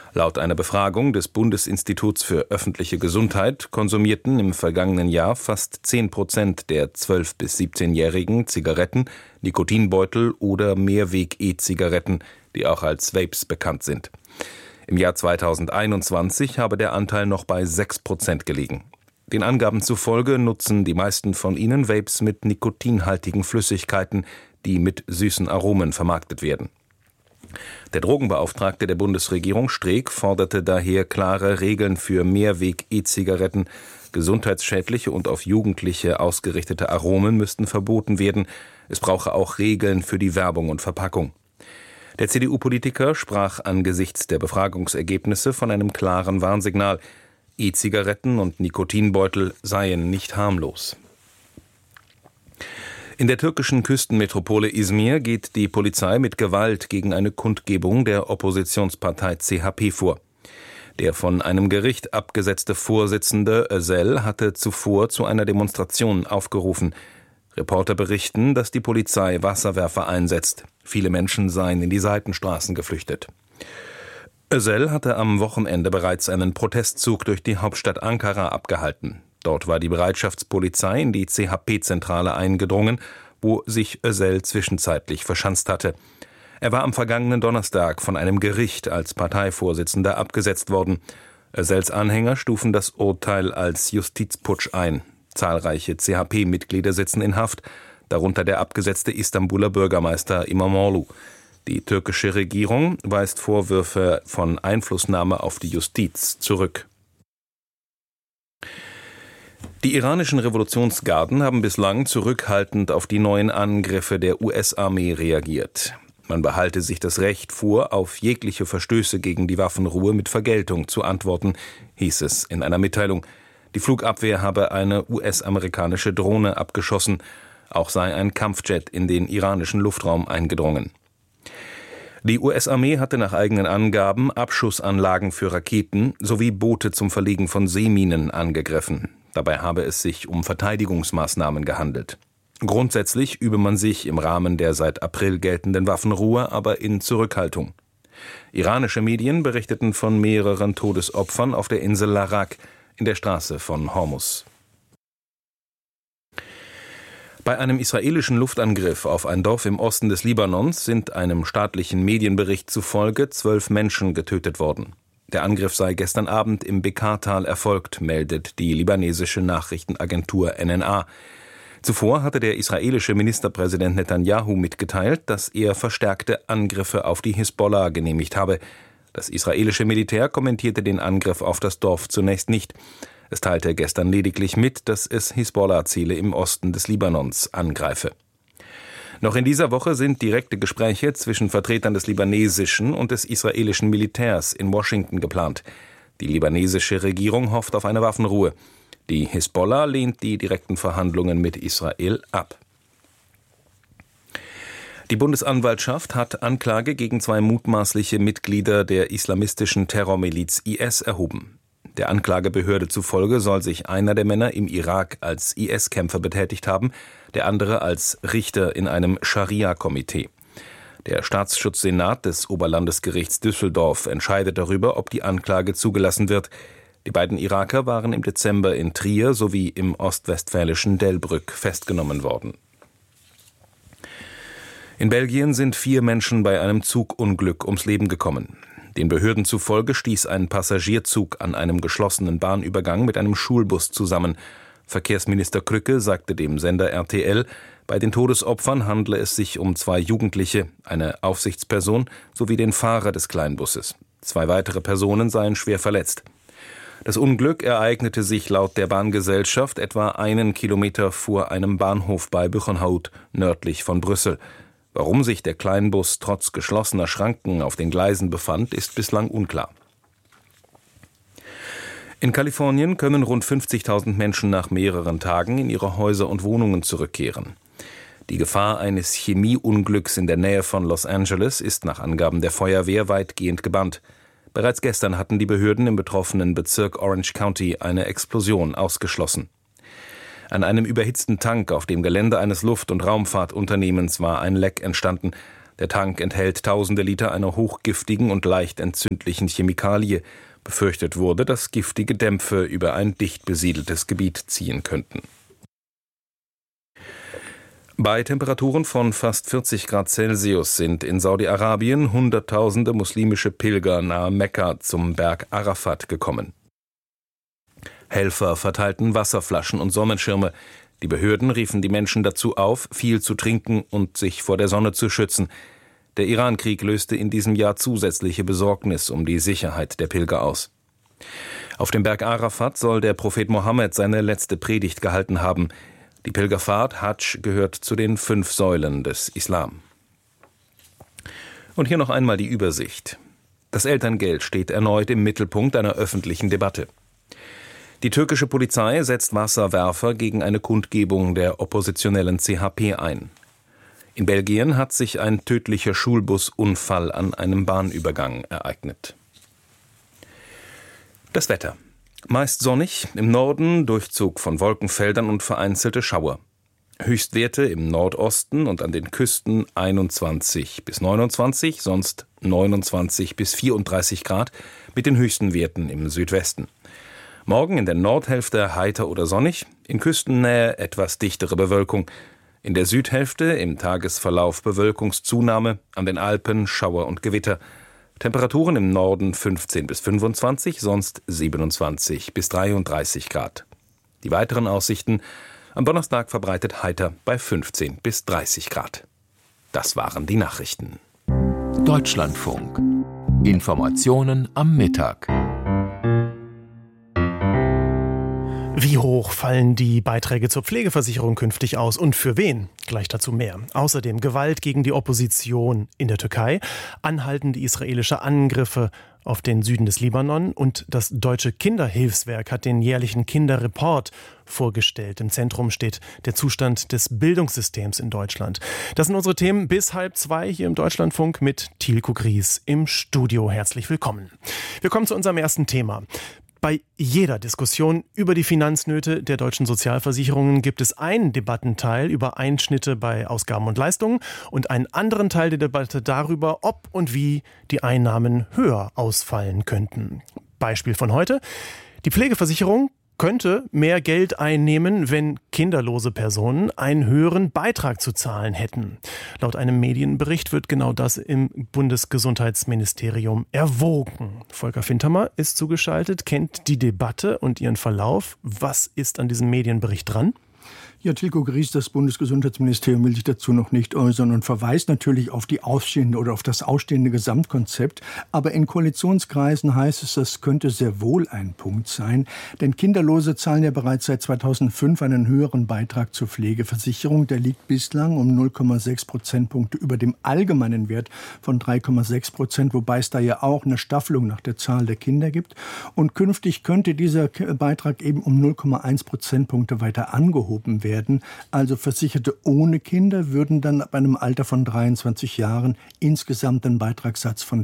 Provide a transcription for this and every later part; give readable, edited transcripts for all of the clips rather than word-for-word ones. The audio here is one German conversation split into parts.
Laut einer Befragung des Bundesinstituts für öffentliche Gesundheit konsumierten im vergangenen Jahr fast 10% der 12- bis 17-Jährigen Zigaretten, Nikotinbeutel oder Mehrweg-E-Zigaretten, die auch als Vapes bekannt sind. Im Jahr 2021 habe der Anteil noch bei 6% gelegen. Den Angaben zufolge nutzen die meisten von ihnen Vapes mit nikotinhaltigen Flüssigkeiten, die mit süßen Aromen vermarktet werden. Der Drogenbeauftragte der Bundesregierung Streeck forderte daher klare Regeln für Mehrweg-E-Zigaretten. Gesundheitsschädliche und auf Jugendliche ausgerichtete Aromen müssten verboten werden. Es brauche auch Regeln für die Werbung und Verpackung. Der CDU-Politiker sprach angesichts der Befragungsergebnisse von einem klaren Warnsignal. E-Zigaretten und Nikotinbeutel seien nicht harmlos. In der türkischen Küstenmetropole Izmir geht die Polizei mit Gewalt gegen eine Kundgebung der Oppositionspartei CHP vor. Der von einem Gericht abgesetzte Vorsitzende Özel hatte zuvor zu einer Demonstration aufgerufen. Reporter berichten, dass die Polizei Wasserwerfer einsetzt. Viele Menschen seien in die Seitenstraßen geflüchtet. Özel hatte am Wochenende bereits einen Protestzug durch die Hauptstadt Ankara abgehalten. Dort war die Bereitschaftspolizei in die CHP-Zentrale eingedrungen, wo sich Özel zwischenzeitlich verschanzt hatte. Er war am vergangenen Donnerstag von einem Gericht als Parteivorsitzender abgesetzt worden. Özels Anhänger stufen das Urteil als Justizputsch ein. Zahlreiche CHP-Mitglieder sitzen in Haft, darunter der abgesetzte Istanbuler Bürgermeister İmamoğlu. Die türkische Regierung weist Vorwürfe von Einflussnahme auf die Justiz zurück. Die iranischen Revolutionsgarden haben bislang zurückhaltend auf die neuen Angriffe der US-Armee reagiert. Man behalte sich das Recht vor, auf jegliche Verstöße gegen die Waffenruhe mit Vergeltung zu antworten, hieß es in einer Mitteilung. Die Flugabwehr habe eine US-amerikanische Drohne abgeschossen. Auch sei ein Kampfjet in den iranischen Luftraum eingedrungen. Die US-Armee hatte nach eigenen Angaben Abschussanlagen für Raketen sowie Boote zum Verlegen von Seeminen angegriffen. Dabei habe es sich um Verteidigungsmaßnahmen gehandelt. Grundsätzlich übe man sich im Rahmen der seit April geltenden Waffenruhe aber in Zurückhaltung. Iranische Medien berichteten von mehreren Todesopfern auf der Insel Larak in der Straße von Hormuz. Bei einem israelischen Luftangriff auf ein Dorf im Osten des Libanons sind einem staatlichen Medienbericht zufolge 12 Menschen getötet worden. Der Angriff sei gestern Abend im Beqaa-Tal erfolgt, meldet die libanesische Nachrichtenagentur NNA. Zuvor hatte der israelische Ministerpräsident Netanyahu mitgeteilt, dass er verstärkte Angriffe auf die Hisbollah genehmigt habe. Das israelische Militär kommentierte den Angriff auf das Dorf zunächst nicht. Es teilte gestern lediglich mit, dass es Hisbollah-Ziele im Osten des Libanons angreife. Noch in dieser Woche sind direkte Gespräche zwischen Vertretern des libanesischen und des israelischen Militärs in Washington geplant. Die libanesische Regierung hofft auf eine Waffenruhe. Die Hisbollah lehnt die direkten Verhandlungen mit Israel ab. Die Bundesanwaltschaft hat Anklage gegen 2 mutmaßliche Mitglieder der islamistischen Terrormiliz IS erhoben. Der Anklagebehörde zufolge soll sich einer der Männer im Irak als IS-Kämpfer betätigt haben, der andere als Richter in einem Scharia-Komitee. Der Staatsschutzsenat des Oberlandesgerichts Düsseldorf entscheidet darüber, ob die Anklage zugelassen wird. Die beiden Iraker waren im Dezember in Trier sowie im ostwestfälischen Delbrück festgenommen worden. In Belgien sind 4 Menschen bei einem Zugunglück ums Leben gekommen. Den Behörden zufolge stieß ein Passagierzug an einem geschlossenen Bahnübergang mit einem Schulbus zusammen. Verkehrsminister Krücke sagte dem Sender RTL, bei den Todesopfern handle es sich um 2 Jugendliche, eine Aufsichtsperson sowie den Fahrer des Kleinbusses. 2 weitere Personen seien schwer verletzt. Das Unglück ereignete sich laut der Bahngesellschaft etwa 1 Kilometer vor einem Bahnhof bei Buchenhout, nördlich von Brüssel. Warum sich der Kleinbus trotz geschlossener Schranken auf den Gleisen befand, ist bislang unklar. In Kalifornien können rund 50.000 Menschen nach mehreren Tagen in ihre Häuser und Wohnungen zurückkehren. Die Gefahr eines Chemieunglücks in der Nähe von Los Angeles ist nach Angaben der Feuerwehr weitgehend gebannt. Bereits gestern hatten die Behörden im betroffenen Bezirk Orange County eine Explosion ausgeschlossen. An einem überhitzten Tank auf dem Gelände eines Luft- und Raumfahrtunternehmens war ein Leck entstanden. Der Tank enthält tausende Liter einer hochgiftigen und leicht entzündlichen Chemikalie. Befürchtet wurde, dass giftige Dämpfe über ein dicht besiedeltes Gebiet ziehen könnten. Bei Temperaturen von fast 40 Grad Celsius sind in Saudi-Arabien Hunderttausende muslimische Pilger nahe Mekka zum Berg Arafat gekommen. Helfer verteilten Wasserflaschen und Sonnenschirme. Die Behörden riefen die Menschen dazu auf, viel zu trinken und sich vor der Sonne zu schützen. Der Iran-Krieg löste in diesem Jahr zusätzliche Besorgnis um die Sicherheit der Pilger aus. Auf dem Berg Arafat soll der Prophet Mohammed seine letzte Predigt gehalten haben. Die Pilgerfahrt Hadsch gehört zu den 5 Säulen des Islam. Und hier noch einmal die Übersicht. Das Elterngeld steht erneut im Mittelpunkt einer öffentlichen Debatte. Die türkische Polizei setzt Wasserwerfer gegen eine Kundgebung der oppositionellen CHP ein. In Belgien hat sich ein tödlicher Schulbusunfall an einem Bahnübergang ereignet. Das Wetter. Meist sonnig, im Norden Durchzug von Wolkenfeldern und vereinzelte Schauer. Höchstwerte im Nordosten und an den Küsten 21 bis 29, sonst 29 bis 34 Grad, mit den höchsten Werten im Südwesten. Morgen in der Nordhälfte heiter oder sonnig, in Küstennähe etwas dichtere Bewölkung. In der Südhälfte im Tagesverlauf Bewölkungszunahme, an den Alpen Schauer und Gewitter. Temperaturen im Norden 15 bis 25, sonst 27 bis 33 Grad. Die weiteren Aussichten: am Donnerstag verbreitet heiter bei 15 bis 30 Grad. Das waren die Nachrichten. Deutschlandfunk. Informationen am Mittag. Wie hoch fallen die Beiträge zur Pflegeversicherung künftig aus und für wen? Gleich dazu mehr. Außerdem Gewalt gegen die Opposition in der Türkei, anhaltende israelische Angriffe auf den Süden des Libanon und das Deutsche Kinderhilfswerk hat den jährlichen Kinderreport vorgestellt. Im Zentrum steht der Zustand des Bildungssystems in Deutschland. Das sind unsere Themen bis 1:30 hier im Deutschlandfunk mit Thielko Gries im Studio. Herzlich willkommen. Wir kommen zu unserem ersten Thema. Bei jeder Diskussion über die Finanznöte der deutschen Sozialversicherungen gibt es einen Debattenteil über Einschnitte bei Ausgaben und Leistungen und einen anderen Teil der Debatte darüber, ob und wie die Einnahmen höher ausfallen könnten. Beispiel von heute: Die Pflegeversicherung könnte mehr Geld einnehmen, wenn kinderlose Personen einen höheren Beitrag zu zahlen hätten. Laut einem Medienbericht wird genau das im Bundesgesundheitsministerium erwogen. Volker Fintermer ist zugeschaltet, kennt die Debatte und ihren Verlauf. Was ist an diesem Medienbericht dran? Ja, Thielko Gries, das Bundesgesundheitsministerium will sich dazu noch nicht äußern und verweist natürlich auf die ausstehende oder auf das ausstehende Gesamtkonzept. Aber in Koalitionskreisen heißt es, das könnte sehr wohl ein Punkt sein. Denn Kinderlose zahlen ja bereits seit 2005 einen höheren Beitrag zur Pflegeversicherung. Der liegt bislang um 0,6 Prozentpunkte über dem allgemeinen Wert von 3,6%, wobei es da ja auch eine Staffelung nach der Zahl der Kinder gibt. Und künftig könnte dieser Beitrag eben um 0,1 Prozentpunkte weiter angehoben werden. Also Versicherte ohne Kinder würden dann ab einem Alter von 23 Jahren insgesamt einen Beitragssatz von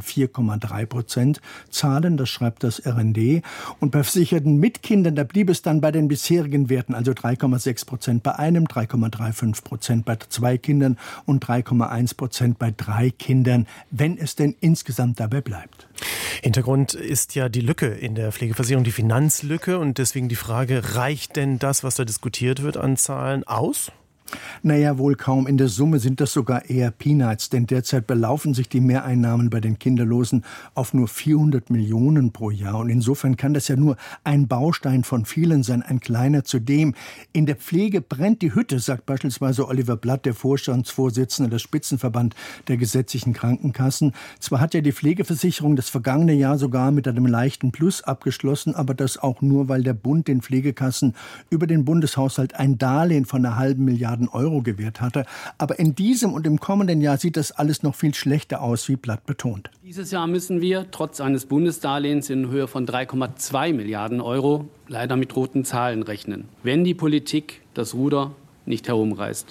4,3% zahlen. Das schreibt das RND. Und bei Versicherten mit Kindern, da blieb es dann bei den bisherigen Werten, also 3,6% bei einem, 3,35% bei 2 Kindern und 3,1% bei 3 Kindern, wenn es denn insgesamt dabei bleibt. Hintergrund ist ja die Lücke in der Pflegeversicherung, die Finanzlücke. Und deswegen die Frage, reicht denn das, was da diskutiert wird, an Zahlen aus? Naja, wohl kaum. In der Summe sind das sogar eher Peanuts, denn derzeit belaufen sich die Mehreinnahmen bei den Kinderlosen auf nur 400 Millionen pro Jahr. Und insofern kann das ja nur ein Baustein von vielen sein, ein kleiner. Zudem, in der Pflege brennt die Hütte, sagt beispielsweise Oliver Blatt, der Vorstandsvorsitzende des Spitzenverband der gesetzlichen Krankenkassen. Zwar hat ja die Pflegeversicherung das vergangene Jahr sogar mit einem leichten Plus abgeschlossen, aber das auch nur, weil der Bund den Pflegekassen über den Bundeshaushalt ein Darlehen von 0,5 Milliarden Euro gewährt hatte. Aber in diesem und im kommenden Jahr sieht das alles noch viel schlechter aus, wie Blatt betont. Dieses Jahr müssen wir trotz eines Bundesdarlehens in Höhe von 3,2 Milliarden Euro leider mit roten Zahlen rechnen, wenn die Politik das Ruder nicht herumreißt.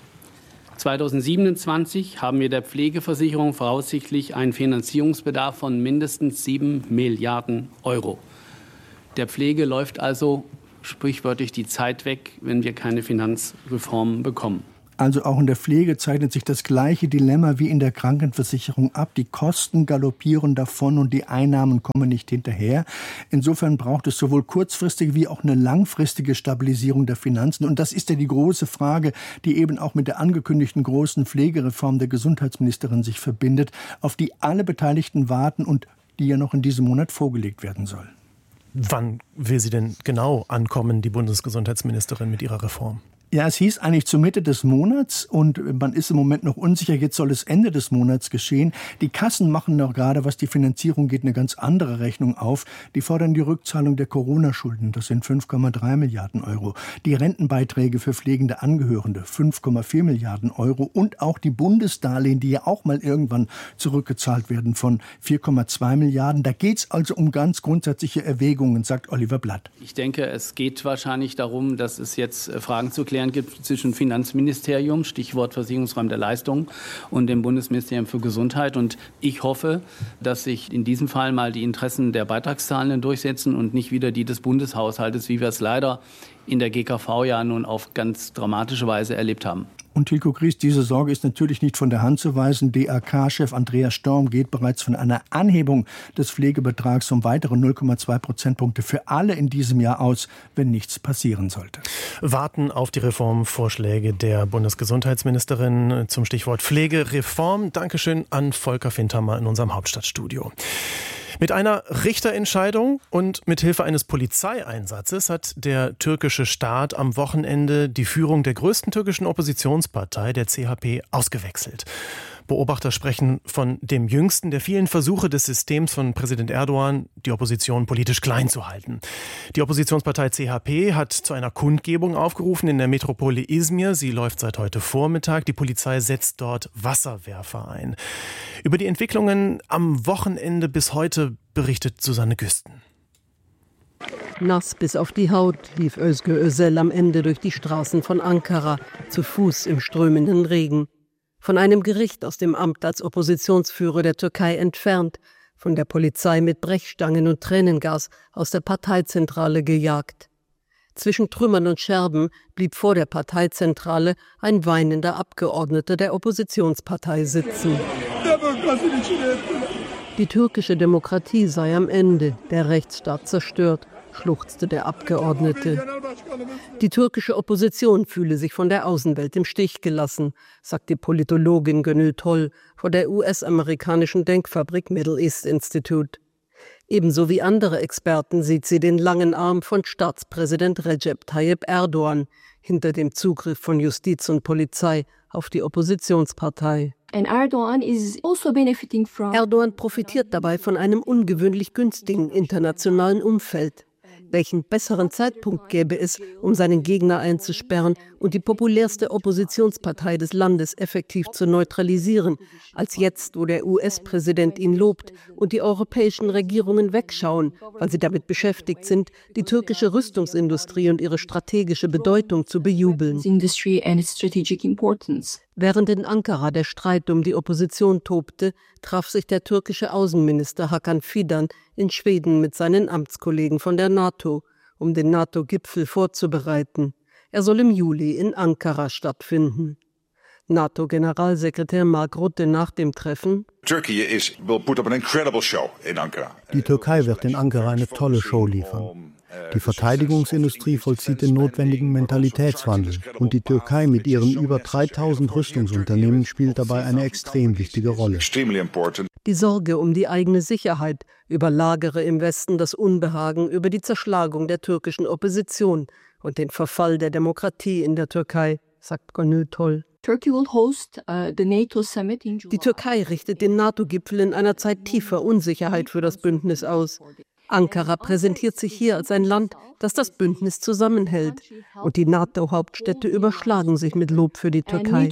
2027 haben wir der Pflegeversicherung voraussichtlich einen Finanzierungsbedarf von mindestens 7 Milliarden Euro. Der Pflege läuft also sprichwörtlich die Zeit weg, wenn wir keine Finanzreform bekommen. Also auch in der Pflege zeichnet sich das gleiche Dilemma wie in der Krankenversicherung ab. Die Kosten galoppieren davon und die Einnahmen kommen nicht hinterher. Insofern braucht es sowohl kurzfristige wie auch eine langfristige Stabilisierung der Finanzen. Und das ist ja die große Frage, die eben auch mit der angekündigten großen Pflegereform der Gesundheitsministerin sich verbindet, auf die alle Beteiligten warten und die ja noch in diesem Monat vorgelegt werden soll. Wann will sie denn genau ankommen, die Bundesgesundheitsministerin, mit ihrer Reform? Ja, es hieß eigentlich zur Mitte des Monats und man ist im Moment noch unsicher. Jetzt soll es Ende des Monats geschehen. Die Kassen machen noch gerade, was die Finanzierung geht, eine ganz andere Rechnung auf. Die fordern die Rückzahlung der Corona-Schulden. Das sind 5,3 Milliarden Euro. Die Rentenbeiträge für pflegende Angehörige, 5,4 Milliarden Euro. Und auch die Bundesdarlehen, die ja auch mal irgendwann zurückgezahlt werden, von 4,2 Milliarden. Da geht es also um ganz grundsätzliche Erwägungen, sagt Oliver Blatt. Ich denke, es geht wahrscheinlich darum, dass es jetzt Fragen zu klären gibt zwischen Finanzministerium, Stichwort Versicherungsrahmen der Leistungen, und dem Bundesministerium für Gesundheit. Und ich hoffe, dass sich in diesem Fall mal die Interessen der Beitragszahlenden durchsetzen und nicht wieder die des Bundeshaushaltes, wie wir es leider in der GKV ja nun auf ganz dramatische Weise erlebt haben. Und Hilko Gries, diese Sorge ist natürlich nicht von der Hand zu weisen. DAK-Chef Andreas Storm geht bereits von einer Anhebung des Pflegebetrags um weitere 0,2 Prozentpunkte für alle in diesem Jahr aus, wenn nichts passieren sollte. Warten auf die Reformvorschläge der Bundesgesundheitsministerin zum Stichwort Pflegereform. Dankeschön an Volker Fintermer in unserem Hauptstadtstudio. Mit einer Richterentscheidung und mit Hilfe eines Polizeieinsatzes hat der türkische Staat am Wochenende die Führung der größten türkischen Oppositionspartei, der CHP, ausgewechselt. Beobachter sprechen von dem jüngsten der vielen Versuche des Systems von Präsident Erdogan, die Opposition politisch klein zu halten. Die Oppositionspartei CHP hat zu einer Kundgebung aufgerufen in der Metropole Izmir. Sie läuft seit heute Vormittag. Die Polizei setzt dort Wasserwerfer ein. Über die Entwicklungen am Wochenende bis heute berichtet Susanne Güsten. Nass bis auf die Haut lief Özgür Özel am Ende durch die Straßen von Ankara, zu Fuß im strömenden Regen. Von einem Gericht aus dem Amt als Oppositionsführer der Türkei entfernt, von der Polizei mit Brechstangen und Tränengas aus der Parteizentrale gejagt. Zwischen Trümmern und Scherben blieb vor der Parteizentrale ein weinender Abgeordneter der Oppositionspartei sitzen. Die türkische Demokratie sei am Ende, der Rechtsstaat zerstört, schluchzte der Abgeordnete. Die türkische Opposition fühle sich von der Außenwelt im Stich gelassen, sagt die Politologin Gönül Toll von der US-amerikanischen Denkfabrik Middle East Institute. Ebenso wie andere Experten sieht sie den langen Arm von Staatspräsident Recep Tayyip Erdogan hinter dem Zugriff von Justiz und Polizei auf die Oppositionspartei. Erdogan profitiert dabei von einem ungewöhnlich günstigen internationalen Umfeld. Welchen besseren Zeitpunkt gäbe es, um seinen Gegner einzusperren und die populärste Oppositionspartei des Landes effektiv zu neutralisieren, als jetzt, wo der US-Präsident ihn lobt und die europäischen Regierungen wegschauen, weil sie damit beschäftigt sind, die türkische Rüstungsindustrie und ihre strategische Bedeutung zu bejubeln. Während in Ankara der Streit um die Opposition tobte, traf sich der türkische Außenminister Hakan Fidan in Schweden mit seinen Amtskollegen von der NATO, um den NATO-Gipfel vorzubereiten. Er soll im Juli in Ankara stattfinden. NATO-Generalsekretär Mark Rutte nach dem Treffen: Die Türkei wird in Ankara eine tolle Show liefern. Die Verteidigungsindustrie vollzieht den notwendigen Mentalitätswandel und die Türkei mit ihren über 3000 Rüstungsunternehmen spielt dabei eine extrem wichtige Rolle. Die Sorge um die eigene Sicherheit überlagere im Westen das Unbehagen über die Zerschlagung der türkischen Opposition und den Verfall der Demokratie in der Türkei, sagt Gönül Toll. Die Türkei richtet den NATO-Gipfel in einer Zeit tiefer Unsicherheit für das Bündnis aus. Ankara präsentiert sich hier als ein Land, das das Bündnis zusammenhält. Und die NATO-Hauptstädte überschlagen sich mit Lob für die Türkei.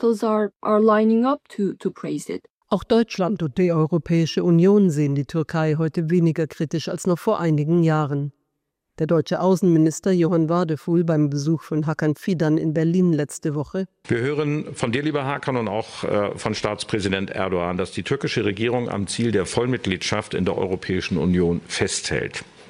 Auch Deutschland und die Europäische Union sehen die Türkei heute weniger kritisch als noch vor einigen Jahren. Der deutsche Außenminister Johann Wadefuhl beim Besuch von Hakan Fidan in Berlin letzte Woche: Wir hören von dir, lieber Hakan, und auch von Staatspräsident Erdogan, dass die türkische Regierung am Ziel der Vollmitgliedschaft in der Europäischen Union festhält.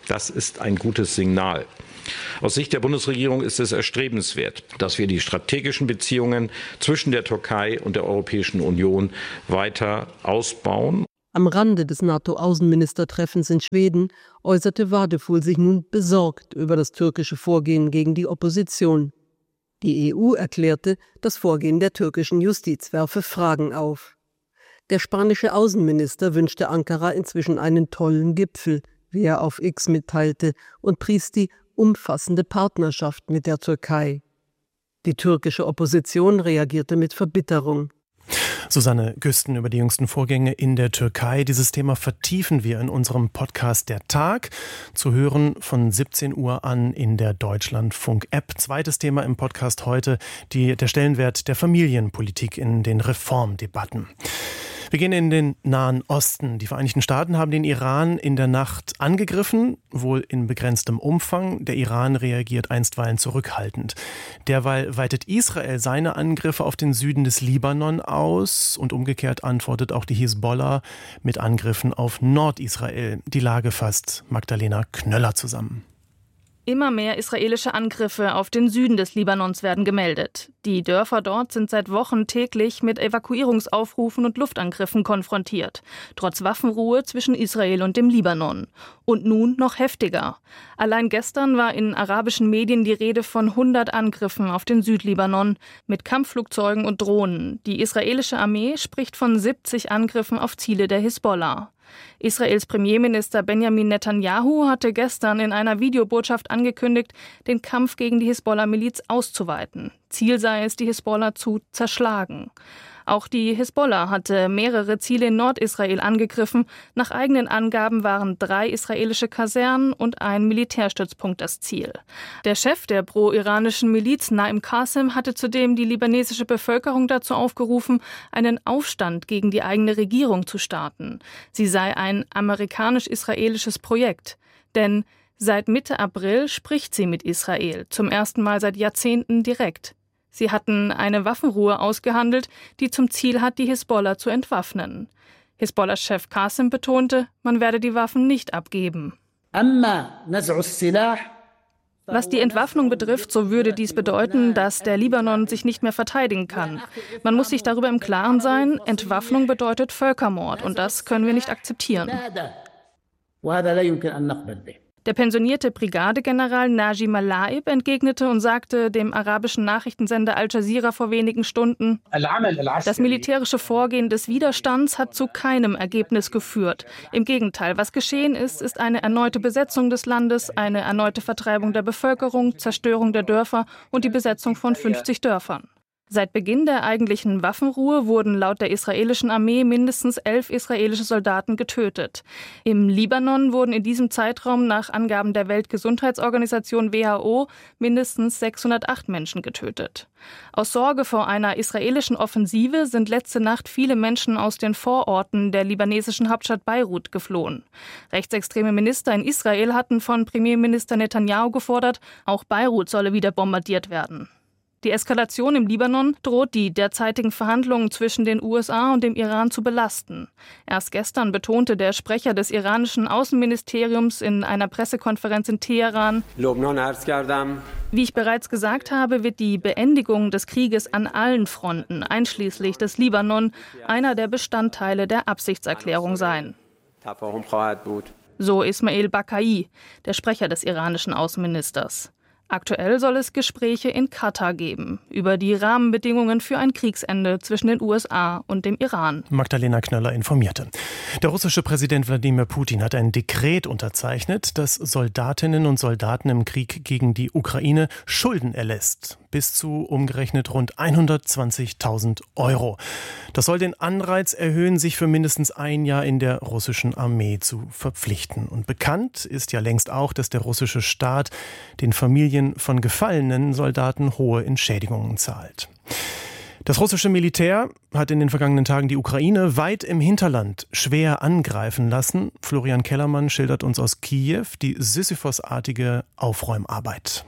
Das ist ein gutes Signal. Aus Sicht der Bundesregierung ist es erstrebenswert, dass wir die strategischen Beziehungen zwischen der Türkei und der Europäischen Union weiter ausbauen. Am Rande des NATO-Außenministertreffens in Schweden äußerte Vadeful sich nun besorgt über das türkische Vorgehen gegen die Opposition. Die EU erklärte, das Vorgehen der türkischen Justiz werfe Fragen auf. Der spanische Außenminister wünschte Ankara inzwischen einen tollen Gipfel, wie er auf X mitteilte, und pries die umfassende Partnerschaft mit der Türkei. Die türkische Opposition reagierte mit Verbitterung. Susanne Güsten über die jüngsten Vorgänge in der Türkei. Dieses Thema vertiefen wir in unserem Podcast Der Tag, zu hören von 17 Uhr an in der Deutschlandfunk-App. Zweites Thema im Podcast heute, der Stellenwert der Familienpolitik in den Reformdebatten. Wir gehen in den Nahen Osten. Die Vereinigten Staaten haben den Iran in der Nacht angegriffen, wohl in begrenztem Umfang. Der Iran reagiert einstweilen zurückhaltend. Derweil weitet Israel seine Angriffe auf den Süden des Libanon aus und umgekehrt antwortet auch die Hisbollah mit Angriffen auf Nordisrael. Die Lage fasst Magdalena Knöller zusammen. Immer mehr israelische Angriffe auf den Süden des Libanons werden gemeldet. Die Dörfer dort sind seit Wochen täglich mit Evakuierungsaufrufen und Luftangriffen konfrontiert, trotz Waffenruhe zwischen Israel und dem Libanon. Und nun noch heftiger. Allein gestern war in arabischen Medien die Rede von 100 Angriffen auf den Südlibanon mit Kampfflugzeugen und Drohnen. Die israelische Armee spricht von 70 Angriffen auf Ziele der Hisbollah. Israels Premierminister Benjamin Netanyahu hatte gestern in einer Videobotschaft angekündigt, den Kampf gegen die Hisbollah-Miliz auszuweiten. Ziel sei es, die Hisbollah zu zerschlagen. Auch die Hisbollah hatte mehrere Ziele in Nordisrael angegriffen. Nach eigenen Angaben waren 3 israelische Kasernen und ein Militärstützpunkt das Ziel. Der Chef der pro-iranischen Miliz Naim Qasem hatte zudem die libanesische Bevölkerung dazu aufgerufen, einen Aufstand gegen die eigene Regierung zu starten. Sie sei ein amerikanisch-israelisches Projekt. Denn seit Mitte April spricht sie mit Israel, zum ersten Mal seit Jahrzehnten direkt. Sie hatten eine Waffenruhe ausgehandelt, die zum Ziel hat, die Hisbollah zu entwaffnen. Hisbollah-Chef Qasem betonte, man werde die Waffen nicht abgeben. Was die Entwaffnung betrifft, so würde dies bedeuten, dass der Libanon sich nicht mehr verteidigen kann. Man muss sich darüber im Klaren sein, Entwaffnung bedeutet Völkermord und das können wir nicht akzeptieren. Der pensionierte Brigadegeneral Naji Malaib entgegnete und sagte dem arabischen Nachrichtensender Al Jazeera vor wenigen Stunden, das militärische Vorgehen des Widerstands hat zu keinem Ergebnis geführt. Im Gegenteil, was geschehen ist, ist eine erneute Besetzung des Landes, eine erneute Vertreibung der Bevölkerung, Zerstörung der Dörfer und die Besetzung von 50 Dörfern. Seit Beginn der eigentlichen Waffenruhe wurden laut der israelischen Armee mindestens 11 israelische Soldaten getötet. Im Libanon wurden in diesem Zeitraum nach Angaben der Weltgesundheitsorganisation WHO mindestens 608 Menschen getötet. Aus Sorge vor einer israelischen Offensive sind letzte Nacht viele Menschen aus den Vororten der libanesischen Hauptstadt Beirut geflohen. Rechtsextreme Minister in Israel hatten von Premierminister Netanyahu gefordert, auch Beirut solle wieder bombardiert werden. Die Eskalation im Libanon droht die derzeitigen Verhandlungen zwischen den USA und dem Iran zu belasten. Erst gestern betonte der Sprecher des iranischen Außenministeriums in einer Pressekonferenz in Teheran, wie ich bereits gesagt habe, wird die Beendigung des Krieges an allen Fronten, einschließlich des Libanon, einer der Bestandteile der Absichtserklärung sein. So Ismail Bakai, der Sprecher des iranischen Außenministers. Aktuell soll es Gespräche in Katar geben über die Rahmenbedingungen für ein Kriegsende zwischen den USA und dem Iran. Magdalena Knöller informierte. Der russische Präsident Wladimir Putin hat ein Dekret unterzeichnet, das Soldatinnen und Soldaten im Krieg gegen die Ukraine Schulden erlässt. Bis zu umgerechnet rund 120.000 €. Das soll den Anreiz erhöhen, sich für mindestens ein Jahr in der russischen Armee zu verpflichten. Und bekannt ist ja längst auch, dass der russische Staat den Familien von gefallenen Soldaten hohe Entschädigungen zahlt. Das russische Militär hat in den vergangenen Tagen die Ukraine weit im Hinterland schwer angreifen lassen. Florian Kellermann schildert uns aus Kiew die Sisyphos-artige Aufräumarbeit.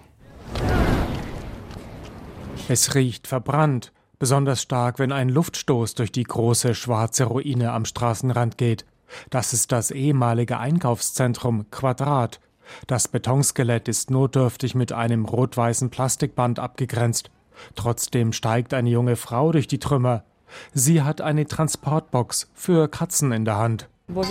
Es riecht verbrannt, besonders stark, wenn ein Luftstoß durch die große schwarze Ruine am Straßenrand geht. Das ist das ehemalige Einkaufszentrum Quadrat. Das Betonskelett ist notdürftig mit einem rot-weißen Plastikband abgegrenzt. Trotzdem steigt eine junge Frau durch die Trümmer. Sie hat eine Transportbox für Katzen in der Hand.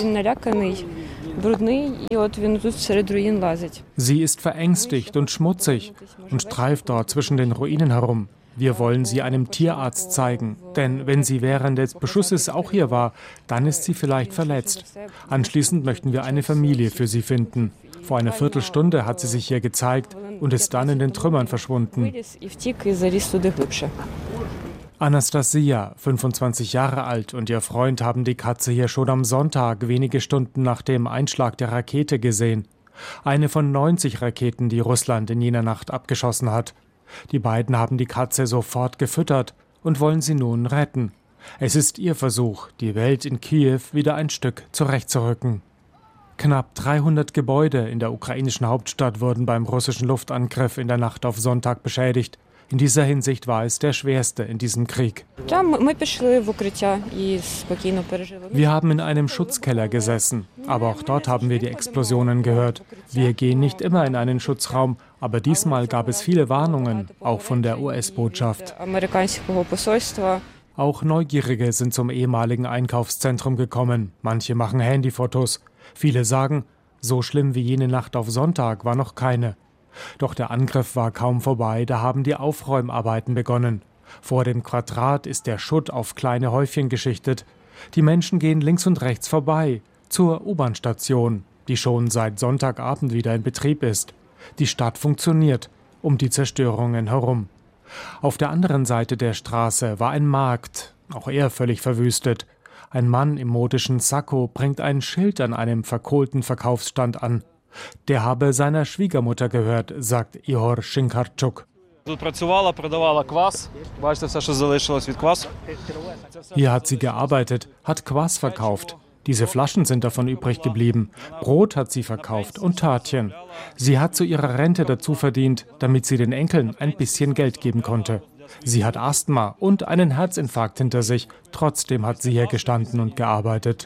Sie ist verängstigt und schmutzig und streift dort zwischen den Ruinen herum. Wir wollen sie einem Tierarzt zeigen, denn wenn sie während des Beschusses auch hier war, dann ist sie vielleicht verletzt. Anschließend möchten wir eine Familie für sie finden. Vor einer Viertelstunde hat sie sich hier gezeigt und ist dann in den Trümmern verschwunden. Anastasia, 25 Jahre alt, und ihr Freund haben die Katze hier schon am Sonntag, wenige Stunden nach dem Einschlag der Rakete, gesehen. Eine von 90 Raketen, die Russland in jener Nacht abgeschossen hat. Die beiden haben die Katze sofort gefüttert und wollen sie nun retten. Es ist ihr Versuch, die Welt in Kiew wieder ein Stück zurechtzurücken. Knapp 300 Gebäude in der ukrainischen Hauptstadt wurden beim russischen Luftangriff in der Nacht auf Sonntag beschädigt. In dieser Hinsicht war es der schwerste in diesem Krieg. Wir haben in einem Schutzkeller gesessen, aber auch dort haben wir die Explosionen gehört. Wir gehen nicht immer in einen Schutzraum, aber diesmal gab es viele Warnungen, auch von der US-Botschaft. Auch Neugierige sind zum ehemaligen Einkaufszentrum gekommen. Manche machen Handyfotos. Viele sagen, so schlimm wie jene Nacht auf Sonntag war noch keine. Doch der Angriff war kaum vorbei, da haben die Aufräumarbeiten begonnen. Vor dem Quadrat ist der Schutt auf kleine Häufchen geschichtet. Die Menschen gehen links und rechts vorbei, zur U-Bahn-Station, die schon seit Sonntagabend wieder in Betrieb ist. Die Stadt funktioniert, um die Zerstörungen herum. Auf der anderen Seite der Straße war ein Markt, auch er völlig verwüstet. Ein Mann im modischen Sakko bringt ein Schild an einem verkohlten Verkaufsstand an. Der habe seiner Schwiegermutter gehört, sagt Ihor Schinkarczuk. Hier hat sie gearbeitet, hat Kwas verkauft. Diese Flaschen sind davon übrig geblieben. Brot hat sie verkauft und Törtchen. Sie hat zu ihrer Rente dazu verdient, damit sie den Enkeln ein bisschen Geld geben konnte. Sie hat Asthma und einen Herzinfarkt hinter sich. Trotzdem hat sie hier gestanden und gearbeitet.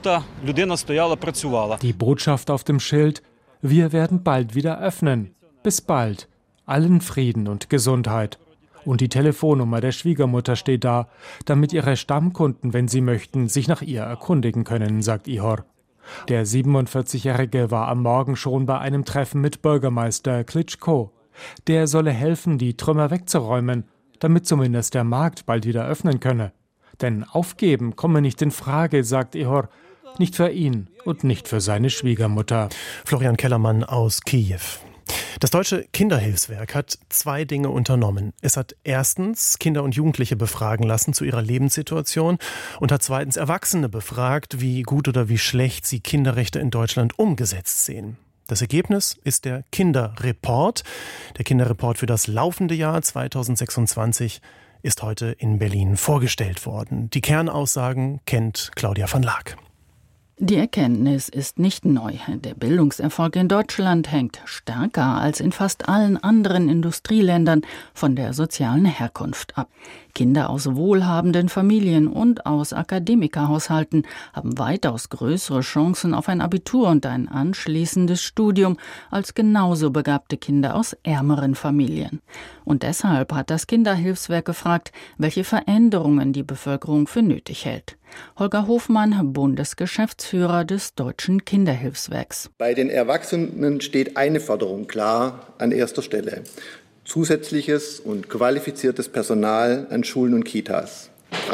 Die Botschaft auf dem Schild: Wir werden bald wieder öffnen. Bis bald. Allen Frieden und Gesundheit. Und die Telefonnummer der Schwiegermutter steht da, damit ihre Stammkunden, wenn sie möchten, sich nach ihr erkundigen können, sagt Ihor. Der 47-Jährige war am Morgen schon bei einem Treffen mit Bürgermeister Klitschko. Der solle helfen, die Trümmer wegzuräumen, damit zumindest der Markt bald wieder öffnen könne. Denn aufgeben komme nicht in Frage, sagt Ihor. Nicht für ihn und nicht für seine Schwiegermutter. Florian Kellermann aus Kiew. Das Deutsche Kinderhilfswerk hat 2 Dinge unternommen. Es hat erstens Kinder und Jugendliche befragen lassen zu ihrer Lebenssituation und hat zweitens Erwachsene befragt, wie gut oder wie schlecht sie Kinderrechte in Deutschland umgesetzt sehen. Das Ergebnis ist der Kinderreport. Der Kinderreport für das laufende Jahr 2026 ist heute in Berlin vorgestellt worden. Die Kernaussagen kennt Claudia van Laak. Die Erkenntnis ist nicht neu. Der Bildungserfolg in Deutschland hängt stärker als in fast allen anderen Industrieländern von der sozialen Herkunft ab. Kinder aus wohlhabenden Familien und aus Akademikerhaushalten haben weitaus größere Chancen auf ein Abitur und ein anschließendes Studium als genauso begabte Kinder aus ärmeren Familien. Und deshalb hat das Kinderhilfswerk gefragt, welche Veränderungen die Bevölkerung für nötig hält. Holger Hofmann, Bundesgeschäftsführer des Deutschen Kinderhilfswerks. Bei den Erwachsenen steht eine Forderung klar an erster Stelle: zusätzliches und qualifiziertes Personal an Schulen und Kitas.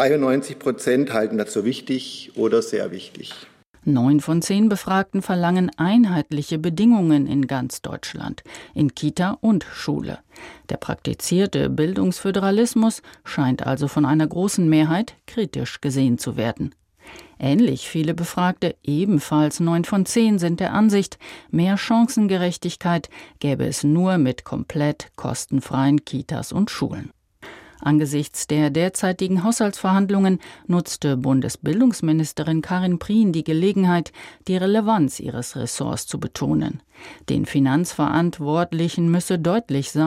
93% halten das für wichtig oder sehr wichtig. 9 von 10 Befragten verlangen einheitliche Bedingungen in ganz Deutschland, in Kita und Schule. Der praktizierte Bildungsföderalismus scheint also von einer großen Mehrheit kritisch gesehen zu werden. Ähnlich viele Befragte, ebenfalls 9 von 10, sind der Ansicht, mehr Chancengerechtigkeit gäbe es nur mit komplett kostenfreien Kitas und Schulen. Angesichts der derzeitigen Haushaltsverhandlungen nutzte Bundesbildungsministerin Karin Prien die Gelegenheit, die Relevanz ihres Ressorts zu betonen. Den Finanzverantwortlichen müsse deutlich sein: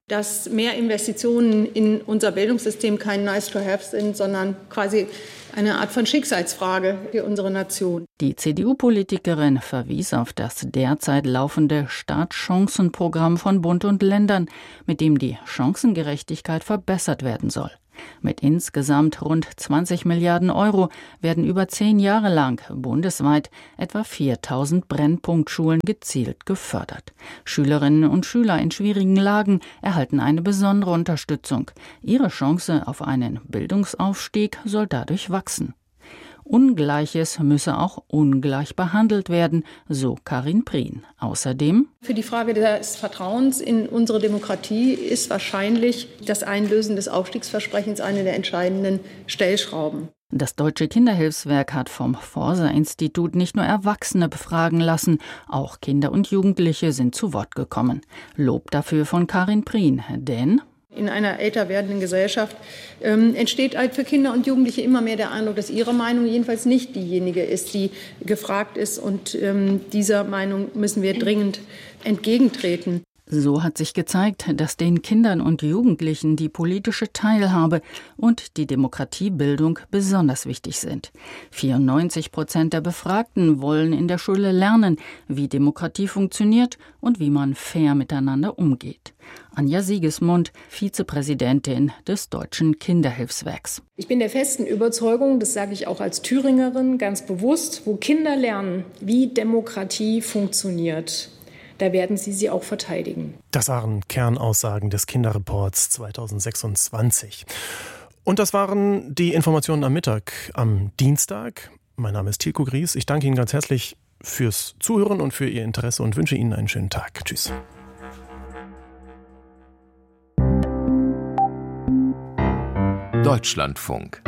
Dass mehr Investitionen in unser Bildungssystem kein Nice-to-have sind, sondern quasi eine Art von Schicksalsfrage für unsere Nation. Die CDU-Politikerin verwies auf das derzeit laufende Startchancenprogramm von Bund und Ländern, mit dem die Chancengerechtigkeit verbessert werden soll. Mit insgesamt rund 20 Milliarden Euro werden über 10 Jahre lang bundesweit etwa 4.000 Brennpunktschulen gezielt gefördert. Schülerinnen und Schüler in schwierigen Lagen erhalten eine besondere Unterstützung. Ihre Chance auf einen Bildungsaufstieg soll dadurch wachsen. Ungleiches müsse auch ungleich behandelt werden, so Karin Prien. Außerdem: Für die Frage des Vertrauens in unsere Demokratie ist wahrscheinlich das Einlösen des Aufstiegsversprechens eine der entscheidenden Stellschrauben. Das Deutsche Kinderhilfswerk hat vom Forsa-Institut nicht nur Erwachsene befragen lassen, auch Kinder und Jugendliche sind zu Wort gekommen. Lob dafür von Karin Prien, denn in einer älter werdenden Gesellschaft entsteht halt für Kinder und Jugendliche immer mehr der Eindruck, dass ihre Meinung jedenfalls nicht diejenige ist, die gefragt ist. Und dieser Meinung müssen wir dringend entgegentreten. So hat sich gezeigt, dass den Kindern und Jugendlichen die politische Teilhabe und die Demokratiebildung besonders wichtig sind. 94% der Befragten wollen in der Schule lernen, wie Demokratie funktioniert und wie man fair miteinander umgeht. Anja Siegesmund, Vizepräsidentin des Deutschen Kinderhilfswerks. Ich bin der festen Überzeugung, das sage ich auch als Thüringerin ganz bewusst, wo Kinder lernen, wie Demokratie funktioniert, da werden sie auch verteidigen. Das waren Kernaussagen des Kinderreports 2026. Und das waren die Informationen am Mittag, am Dienstag. Mein Name ist Tilko Gries. Ich danke Ihnen ganz herzlich fürs Zuhören und für Ihr Interesse und wünsche Ihnen einen schönen Tag. Tschüss. Deutschlandfunk.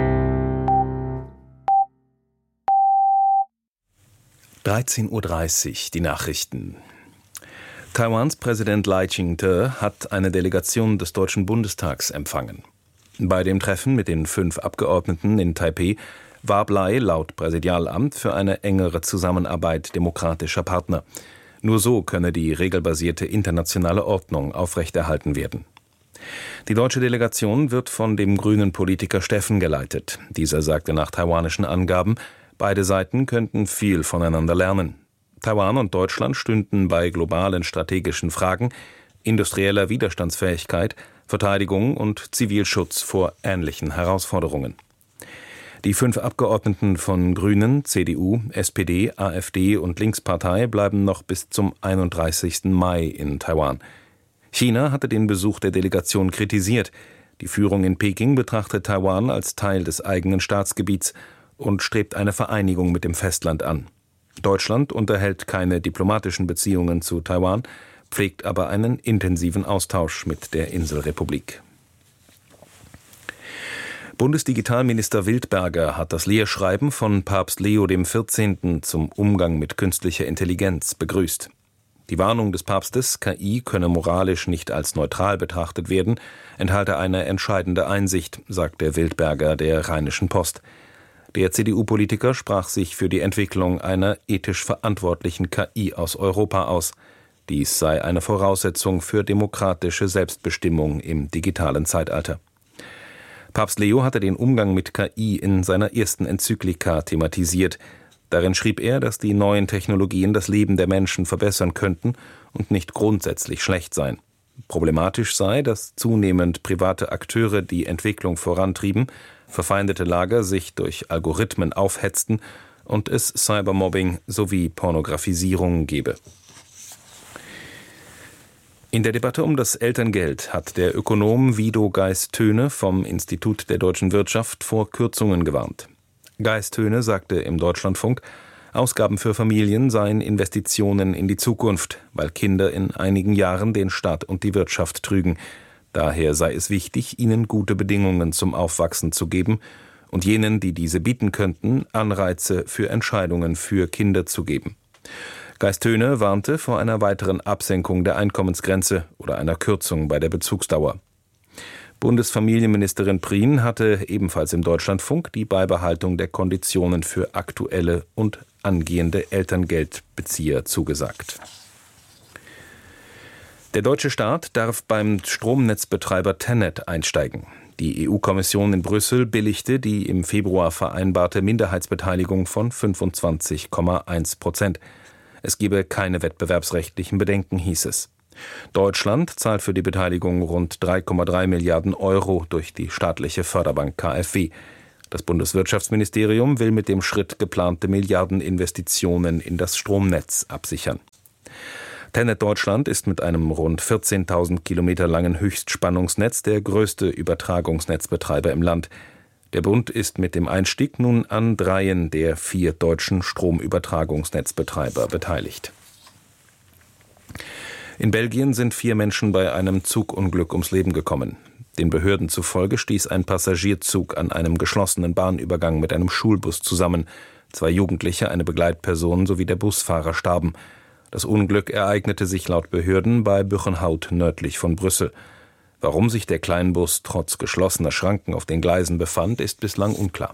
(13:30 Uhr) die Nachrichten. Taiwans Präsident Lai Ching-te hat eine Delegation des Deutschen Bundestags empfangen. Bei dem Treffen mit den 5 Abgeordneten in Taipeh warb Lai laut Präsidialamt für eine engere Zusammenarbeit demokratischer Partner. Nur so könne die regelbasierte internationale Ordnung aufrechterhalten werden. Die deutsche Delegation wird von dem grünen Politiker Steffen geleitet. Dieser sagte nach taiwanischen Angaben, beide Seiten könnten viel voneinander lernen. Taiwan und Deutschland stünden bei globalen strategischen Fragen, industrieller Widerstandsfähigkeit, Verteidigung und Zivilschutz vor ähnlichen Herausforderungen. Die 5 Abgeordneten von Grünen, CDU, SPD, AfD und Linkspartei bleiben noch bis zum 31. Mai in Taiwan. China hatte den Besuch der Delegation kritisiert. Die Führung in Peking betrachtet Taiwan als Teil des eigenen Staatsgebiets und strebt eine Vereinigung mit dem Festland an. Deutschland unterhält keine diplomatischen Beziehungen zu Taiwan, pflegt aber einen intensiven Austausch mit der Inselrepublik. Bundesdigitalminister Wildberger hat das Lehrschreiben von Papst Leo XIV. Zum Umgang mit künstlicher Intelligenz begrüßt. Die Warnung des Papstes, KI könne moralisch nicht als neutral betrachtet werden, enthalte eine entscheidende Einsicht, sagte Wildberger der Rheinischen Post. Der CDU-Politiker sprach sich für die Entwicklung einer ethisch verantwortlichen KI aus Europa aus. Dies sei eine Voraussetzung für demokratische Selbstbestimmung im digitalen Zeitalter. Papst Leo hatte den Umgang mit KI in seiner ersten Enzyklika thematisiert. Darin schrieb er, dass die neuen Technologien das Leben der Menschen verbessern könnten und nicht grundsätzlich schlecht seien. Problematisch sei, dass zunehmend private Akteure die Entwicklung vorantrieben, verfeindete Lager sich durch Algorithmen aufhetzten und es Cybermobbing sowie Pornografisierung gebe. In der Debatte um das Elterngeld hat der Ökonom Wido Geist-Töne vom Institut der deutschen Wirtschaft vor Kürzungen gewarnt. Geist-Töne sagte im Deutschlandfunk, Ausgaben für Familien seien Investitionen in die Zukunft, weil Kinder in einigen Jahren den Staat und die Wirtschaft trügen. Daher sei es wichtig, ihnen gute Bedingungen zum Aufwachsen zu geben und jenen, die diese bieten könnten, Anreize für Entscheidungen für Kinder zu geben. Geist-Töne warnte vor einer weiteren Absenkung der Einkommensgrenze oder einer Kürzung bei der Bezugsdauer. Bundesfamilienministerin Prien hatte ebenfalls im Deutschlandfunk die Beibehaltung der Konditionen für aktuelle und angehende Elterngeldbezieher zugesagt. Der deutsche Staat darf beim Stromnetzbetreiber TenneT einsteigen. Die EU-Kommission in Brüssel billigte die im Februar vereinbarte Minderheitsbeteiligung von 25,1%. Es gebe keine wettbewerbsrechtlichen Bedenken, hieß es. Deutschland zahlt für die Beteiligung rund 3,3 Milliarden Euro durch die staatliche Förderbank KfW. Das Bundeswirtschaftsministerium will mit dem Schritt geplante Milliardeninvestitionen in das Stromnetz absichern. TenneT Deutschland ist mit einem rund 14.000 Kilometer langen Höchstspannungsnetz der größte Übertragungsnetzbetreiber im Land. Der Bund ist mit dem Einstieg nun an 3 der 4 deutschen Stromübertragungsnetzbetreiber beteiligt. In Belgien sind 4 Menschen bei einem Zugunglück ums Leben gekommen. Den Behörden zufolge stieß ein Passagierzug an einem geschlossenen Bahnübergang mit einem Schulbus zusammen. 2 Jugendliche, eine Begleitperson sowie der Busfahrer starben. Das Unglück ereignete sich laut Behörden bei Buchenhout nördlich von Brüssel. Warum sich der Kleinbus trotz geschlossener Schranken auf den Gleisen befand, ist bislang unklar.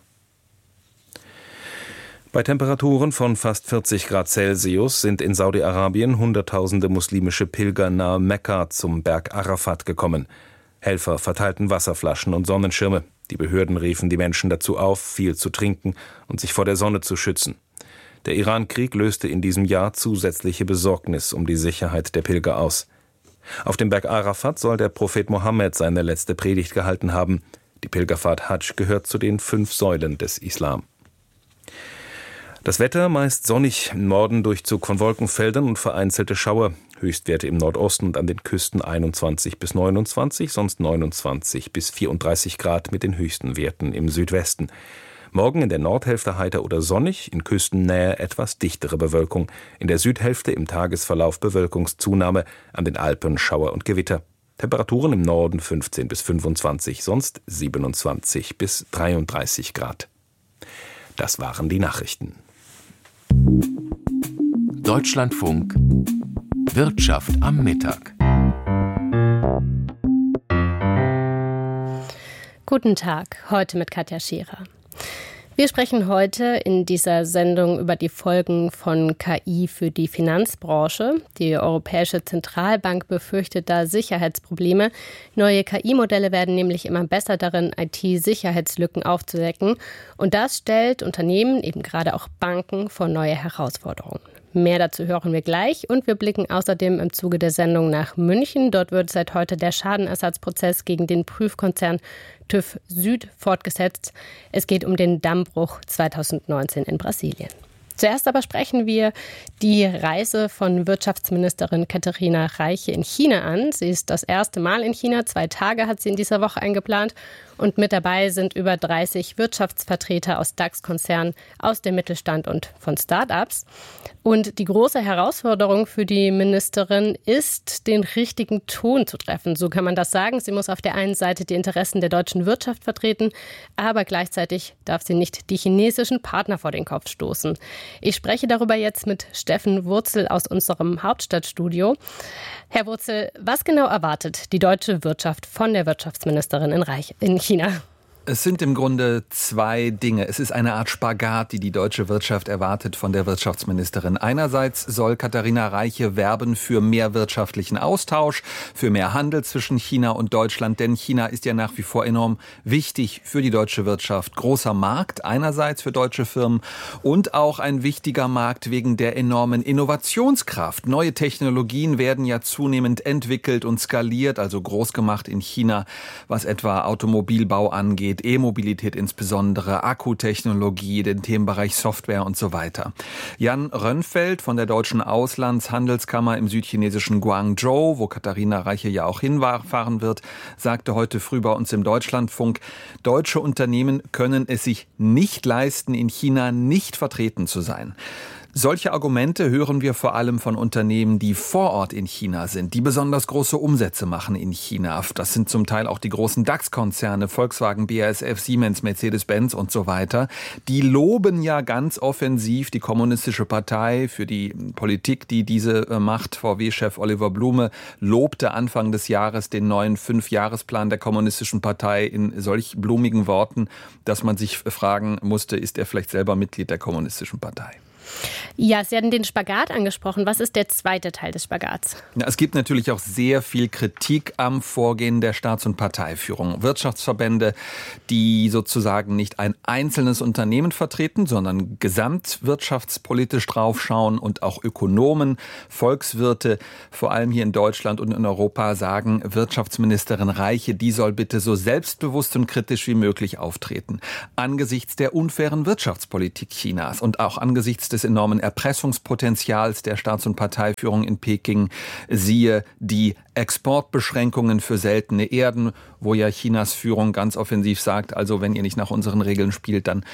Bei Temperaturen von fast 40 Grad Celsius sind in Saudi-Arabien Hunderttausende muslimische Pilger nahe Mekka zum Berg Arafat gekommen. Helfer verteilten Wasserflaschen und Sonnenschirme. Die Behörden riefen die Menschen dazu auf, viel zu trinken und sich vor der Sonne zu schützen. Der Iran-Krieg löste in diesem Jahr zusätzliche Besorgnis um die Sicherheit der Pilger aus. Auf dem Berg Arafat soll der Prophet Mohammed seine letzte Predigt gehalten haben. Die Pilgerfahrt Hadsch gehört zu den 5 Säulen des Islam. Das Wetter meist sonnig, im Norden Durchzug von Wolkenfeldern und vereinzelte Schauer. Höchstwerte im Nordosten und an den Küsten 21 bis 29, sonst 29 bis 34 Grad mit den höchsten Werten im Südwesten. Morgen in der Nordhälfte heiter oder sonnig, in Küstennähe etwas dichtere Bewölkung. In der Südhälfte im Tagesverlauf Bewölkungszunahme, an den Alpen Schauer und Gewitter. Temperaturen im Norden 15 bis 25, sonst 27 bis 33 Grad. Das waren die Nachrichten. Deutschlandfunk Wirtschaft am Mittag. Guten Tag, heute mit Katja Scherer. Wir sprechen heute in dieser Sendung über die Folgen von KI für die Finanzbranche. Die Europäische Zentralbank befürchtet da Sicherheitsprobleme. Neue KI-Modelle werden nämlich immer besser darin, IT-Sicherheitslücken aufzudecken. Und das stellt Unternehmen, eben gerade auch Banken, vor neue Herausforderungen. Mehr dazu hören wir gleich und wir blicken außerdem im Zuge der Sendung nach München. Dort wird seit heute der Schadenersatzprozess gegen den Prüfkonzern TÜV Süd fortgesetzt. Es geht um den Dammbruch 2019 in Brasilien. Zuerst aber sprechen wir die Reise von Wirtschaftsministerin Katharina Reiche in China an. Sie ist das erste Mal in China. 2 Tage hat sie in dieser Woche eingeplant. Und mit dabei sind über 30 Wirtschaftsvertreter aus DAX-Konzernen, aus dem Mittelstand und von Start-ups. Und die große Herausforderung für die Ministerin ist, den richtigen Ton zu treffen. So kann man das sagen. Sie muss auf der einen Seite die Interessen der deutschen Wirtschaft vertreten, aber gleichzeitig darf sie nicht die chinesischen Partner vor den Kopf stoßen. Ich spreche darüber jetzt mit Steffen Wurzel aus unserem Hauptstadtstudio. Herr Wurzel, was genau erwartet die deutsche Wirtschaft von der Wirtschaftsministerin in China? Es sind im Grunde 2 Dinge. Es ist eine Art Spagat, die die deutsche Wirtschaft erwartet von der Wirtschaftsministerin. Einerseits soll Katharina Reiche werben für mehr wirtschaftlichen Austausch, für mehr Handel zwischen China und Deutschland, denn China ist ja nach wie vor enorm wichtig für die deutsche Wirtschaft. Großer Markt einerseits für deutsche Firmen und auch ein wichtiger Markt wegen der enormen Innovationskraft. Neue Technologien werden ja zunehmend entwickelt und skaliert, also groß gemacht in China, was etwa Automobilbau angeht, E-Mobilität insbesondere, Akkutechnologie, den Themenbereich Software und so weiter. Jan Rönnfeld von der Deutschen Auslandshandelskammer im südchinesischen Guangzhou, wo Katharina Reiche ja auch hinfahren wird, sagte heute früh bei uns im Deutschlandfunk, deutsche Unternehmen können es sich nicht leisten, in China nicht vertreten zu sein. Solche Argumente hören wir vor allem von Unternehmen, die vor Ort in China sind, die besonders große Umsätze machen in China. Das sind zum Teil auch die großen DAX-Konzerne, Volkswagen, BASF, Siemens, Mercedes-Benz und so weiter. Die loben ja ganz offensiv die Kommunistische Partei für die Politik, die diese macht. VW-Chef Oliver Blume lobte Anfang des Jahres den neuen 5-Jahresplan der Kommunistischen Partei in solch blumigen Worten, dass man sich fragen musste, ist er vielleicht selber Mitglied der Kommunistischen Partei? Ja, Sie hatten den Spagat angesprochen. Was ist der zweite Teil des Spagats? Ja, es gibt natürlich auch sehr viel Kritik am Vorgehen der Staats- und Parteiführung. Wirtschaftsverbände, die sozusagen nicht ein einzelnes Unternehmen vertreten, sondern gesamtwirtschaftspolitisch draufschauen, und auch Ökonomen, Volkswirte, vor allem hier in Deutschland und in Europa, sagen, Wirtschaftsministerin Reiche, die soll bitte so selbstbewusst und kritisch wie möglich auftreten. Angesichts der unfairen Wirtschaftspolitik Chinas und auch angesichts des enormen Erpressungspotenzials der Staats- und Parteiführung in Peking, siehe die Exportbeschränkungen für seltene Erden, wo ja Chinas Führung ganz offensiv sagt, also wenn ihr nicht nach unseren Regeln spielt, dann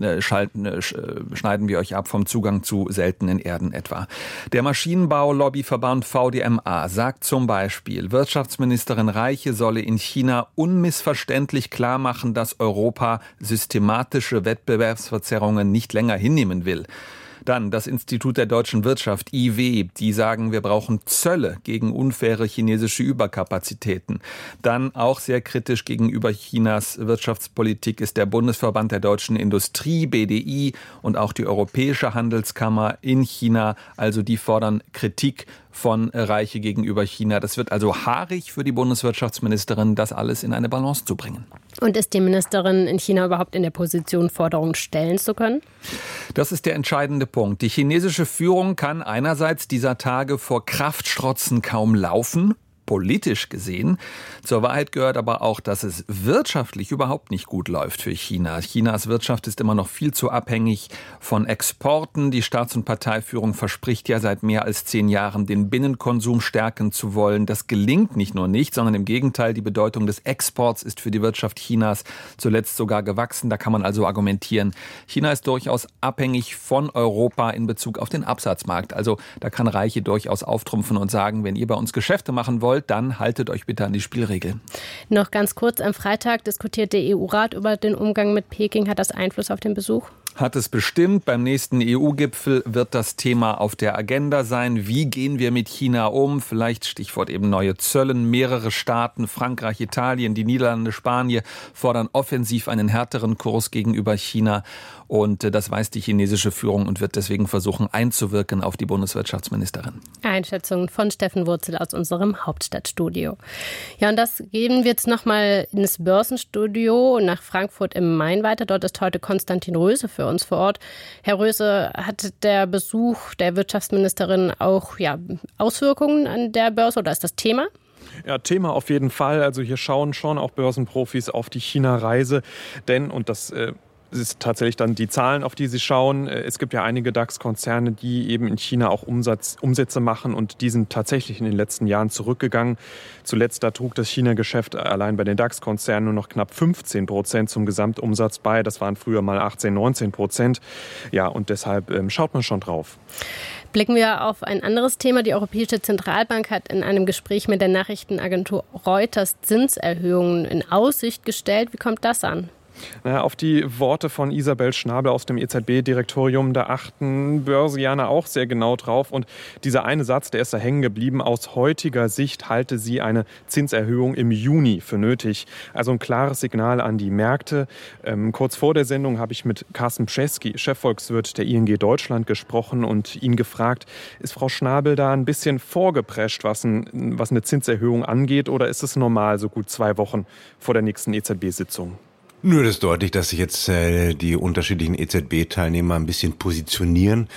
schneiden wir euch ab vom Zugang zu seltenen Erden etwa. Der Maschinenbau-Lobbyverband VDMA sagt zum Beispiel, Wirtschaftsministerin Reiche solle in China unmissverständlich klar machen, dass Europa systematische Wettbewerbsverzerrungen nicht länger hinnehmen will. Dann das Institut der deutschen Wirtschaft, IW, die sagen, wir brauchen Zölle gegen unfaire chinesische Überkapazitäten. Dann auch sehr kritisch gegenüber Chinas Wirtschaftspolitik ist der Bundesverband der deutschen Industrie, BDI, und auch die Europäische Handelskammer in China. Also die fordern Kritik von Reiche gegenüber China. Das wird also haarig für die Bundeswirtschaftsministerin, das alles in eine Balance zu bringen. Und ist die Ministerin in China überhaupt in der Position, Forderungen stellen zu können? Das ist der entscheidende Punkt. Die chinesische Führung kann einerseits dieser Tage vor Kraftstrotzen kaum laufen, politisch gesehen. Zur Wahrheit gehört aber auch, dass es wirtschaftlich überhaupt nicht gut läuft für China. Chinas Wirtschaft ist immer noch viel zu abhängig von Exporten. Die Staats- und Parteiführung verspricht ja seit mehr als 10 Jahren, den Binnenkonsum stärken zu wollen. Das gelingt nicht nur nicht, sondern im Gegenteil, die Bedeutung des Exports ist für die Wirtschaft Chinas zuletzt sogar gewachsen. Da kann man also argumentieren, China ist durchaus abhängig von Europa in Bezug auf den Absatzmarkt. Also da kann Reiche durchaus auftrumpfen und sagen, wenn ihr bei uns Geschäfte machen wollt, dann haltet euch bitte an die Spielregeln. Noch ganz kurz, am Freitag diskutiert der EU-Rat über den Umgang mit Peking. Hat das Einfluss auf den Besuch? Hat es bestimmt. Beim nächsten EU-Gipfel wird das Thema auf der Agenda sein. Wie gehen wir mit China um? Vielleicht Stichwort eben neue Zöllen. Mehrere Staaten, Frankreich, Italien, die Niederlande, Spanien, fordern offensiv einen härteren Kurs gegenüber China. Und das weiß die chinesische Führung und wird deswegen versuchen, einzuwirken auf die Bundeswirtschaftsministerin. Einschätzungen von Steffen Wurzel aus unserem Hauptstadtstudio. Ja, und das geben wir jetzt nochmal ins Börsenstudio nach Frankfurt im Main weiter. Dort ist heute Konstantin Röse für uns vor Ort. Herr Röse, hat der Besuch der Wirtschaftsministerin auch Auswirkungen an der Börse oder ist das Thema? Ja, Thema auf jeden Fall. Also hier schauen schon auch Börsenprofis auf die China-Reise. Denn, und das ist tatsächlich dann die Zahlen, auf die sie schauen. Es gibt ja einige DAX-Konzerne, die eben in China auch Umsätze machen und die sind tatsächlich in den letzten Jahren zurückgegangen. Zuletzt da trug das China-Geschäft allein bei den DAX-Konzernen nur noch knapp 15% zum Gesamtumsatz bei. Das waren früher mal 18-19%. Ja, und deshalb schaut man schon drauf. Blicken wir auf ein anderes Thema. Die Europäische Zentralbank hat in einem Gespräch mit der Nachrichtenagentur Reuters Zinserhöhungen in Aussicht gestellt. Wie kommt das an? Auf die Worte von Isabel Schnabel aus dem EZB-Direktorium, da achten Börsianer auch sehr genau drauf. Und dieser eine Satz, der ist da hängen geblieben. Aus heutiger Sicht halte sie eine Zinserhöhung im Juni für nötig. Also ein klares Signal an die Märkte. Kurz vor der Sendung habe ich mit Carsten Pschesky, Chefvolkswirt der ING Deutschland, gesprochen und ihn gefragt, ist Frau Schnabel da ein bisschen vorgeprescht, was eine Zinserhöhung angeht? Oder ist es normal, so gut 2 Wochen vor der nächsten EZB-Sitzung? Nur das ist deutlich, dass sich jetzt die unterschiedlichen EZB-Teilnehmer ein bisschen positionieren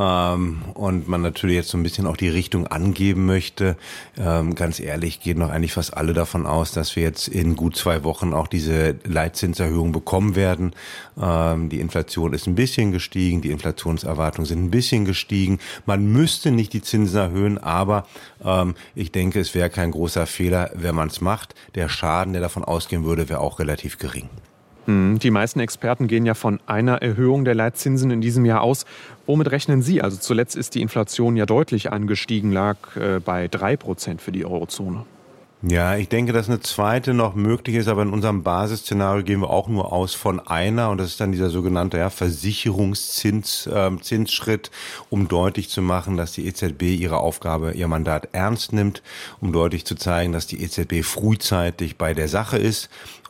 und man natürlich jetzt so ein bisschen auch die Richtung angeben möchte. Ganz ehrlich, gehen doch eigentlich fast alle davon aus, dass wir jetzt in gut 2 Wochen auch diese Leitzinserhöhung bekommen werden. Die Inflation ist ein bisschen gestiegen, die Inflationserwartungen sind ein bisschen gestiegen. Man müsste nicht die Zinsen erhöhen, aber ich denke, es wäre kein großer Fehler, wenn man es macht. Der Schaden, der davon ausgehen würde, wäre auch relativ gering. Die meisten Experten gehen ja von einer Erhöhung der Leitzinsen in diesem Jahr aus. Womit rechnen Sie? Also zuletzt ist die Inflation ja deutlich angestiegen, lag bei 3% für die Eurozone. Ja, ich denke, dass eine zweite noch möglich ist, aber in unserem Basisszenario gehen wir auch nur aus von einer und das ist dann dieser sogenannte Versicherungszinsschritt, um deutlich zu machen, dass die EZB ihre Aufgabe, ihr Mandat ernst nimmt, um deutlich zu zeigen, dass die EZB frühzeitig bei der Sache ist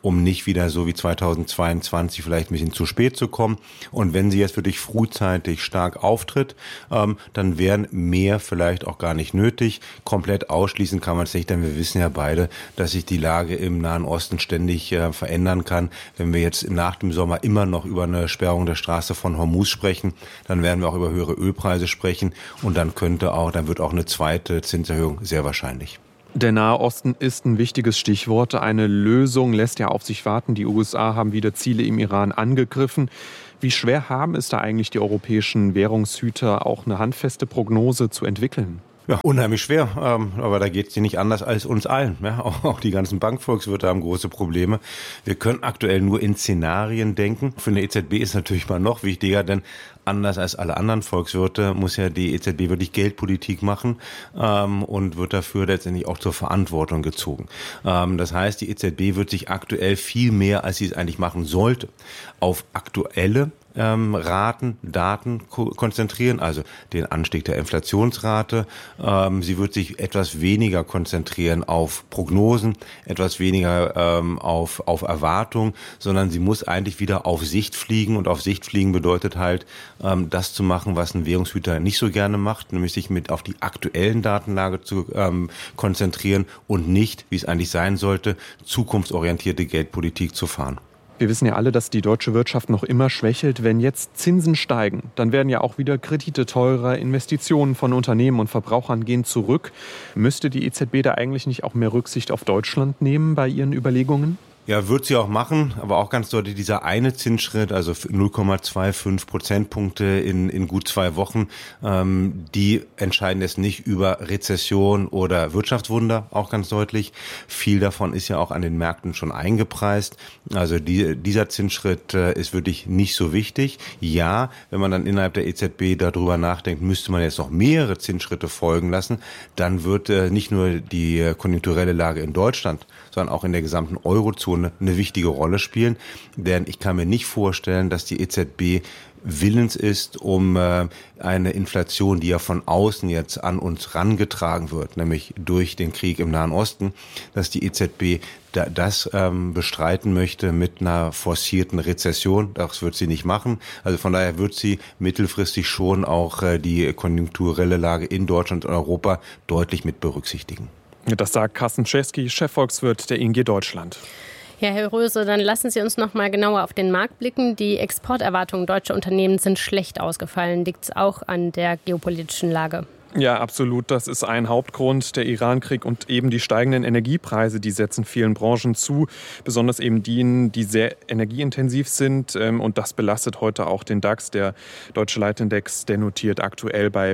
um nicht wieder so wie 2022 vielleicht ein bisschen zu spät zu kommen. Und wenn sie jetzt wirklich frühzeitig stark auftritt, dann wären mehr vielleicht auch gar nicht nötig. Komplett ausschließen kann man es nicht, denn wir wissen ja beide, dass sich die Lage im Nahen Osten ständig verändern kann. Wenn wir jetzt nach dem Sommer immer noch über eine Sperrung der Straße von Hormuz sprechen, dann werden wir auch über höhere Ölpreise sprechen und dann wird auch eine zweite Zinserhöhung sehr wahrscheinlich. Der Nahe Osten ist ein wichtiges Stichwort. Eine Lösung lässt ja auf sich warten. Die USA haben wieder Ziele im Iran angegriffen. Wie schwer haben es da eigentlich die europäischen Währungshüter, auch eine handfeste Prognose zu entwickeln? Ja, unheimlich schwer, aber da geht es nicht anders als uns allen. Ja, auch die ganzen Bankvolkswirte haben große Probleme. Wir können aktuell nur in Szenarien denken. Für eine EZB ist natürlich mal noch wichtiger, denn anders als alle anderen Volkswirte muss ja die EZB wirklich Geldpolitik machen und wird dafür letztendlich auch zur Verantwortung gezogen. Das heißt, die EZB wird sich aktuell viel mehr, als sie es eigentlich machen sollte, auf aktuelle Raten, Daten konzentrieren, also den Anstieg der Inflationsrate. Sie wird sich etwas weniger konzentrieren auf Prognosen, etwas weniger auf Erwartungen, sondern sie muss eigentlich wieder auf Sicht fliegen. Und auf Sicht fliegen bedeutet halt, das zu machen, was ein Währungshüter nicht so gerne macht, nämlich sich auf die aktuellen Datenlage zu konzentrieren und nicht, wie es eigentlich sein sollte, zukunftsorientierte Geldpolitik zu fahren. Wir wissen ja alle, dass die deutsche Wirtschaft noch immer schwächelt. Wenn jetzt Zinsen steigen, dann werden ja auch wieder Kredite teurer, Investitionen von Unternehmen und Verbrauchern gehen zurück. Müsste die EZB da eigentlich nicht auch mehr Rücksicht auf Deutschland nehmen bei ihren Überlegungen? Ja, wird sie auch machen, aber auch ganz deutlich dieser eine Zinsschritt, also 0,25 Prozentpunkte in gut 2 Wochen, die entscheiden jetzt nicht über Rezession oder Wirtschaftswunder, auch ganz deutlich. Viel davon ist ja auch an den Märkten schon eingepreist. Also dieser Zinsschritt ist wirklich nicht so wichtig. Ja, wenn man dann innerhalb der EZB darüber nachdenkt, müsste man jetzt noch mehrere Zinsschritte folgen lassen, dann wird nicht nur die konjunkturelle Lage in Deutschland, sondern auch in der gesamten Eurozone eine wichtige Rolle spielen. Denn ich kann mir nicht vorstellen, dass die EZB willens ist, um eine Inflation, die ja von außen jetzt an uns rangetragen wird, nämlich durch den Krieg im Nahen Osten, dass die EZB das bestreiten möchte mit einer forcierten Rezession. Das wird sie nicht machen. Also von daher wird sie mittelfristig schon auch die konjunkturelle Lage in Deutschland und Europa deutlich mit berücksichtigen. Das sagt Carsten Czeski, Chefvolkswirt der ING Deutschland. Ja, Herr Röse, dann lassen Sie uns noch mal genauer auf den Markt blicken. Die Exporterwartungen deutscher Unternehmen sind schlecht ausgefallen. Liegt es auch an der geopolitischen Lage? Ja, absolut. Das ist ein Hauptgrund. Der Irankrieg und eben die steigenden Energiepreise, die setzen vielen Branchen zu. Besonders eben denen, die sehr energieintensiv sind. Und das belastet heute auch den DAX. Der Deutsche Leitindex, der notiert aktuell bei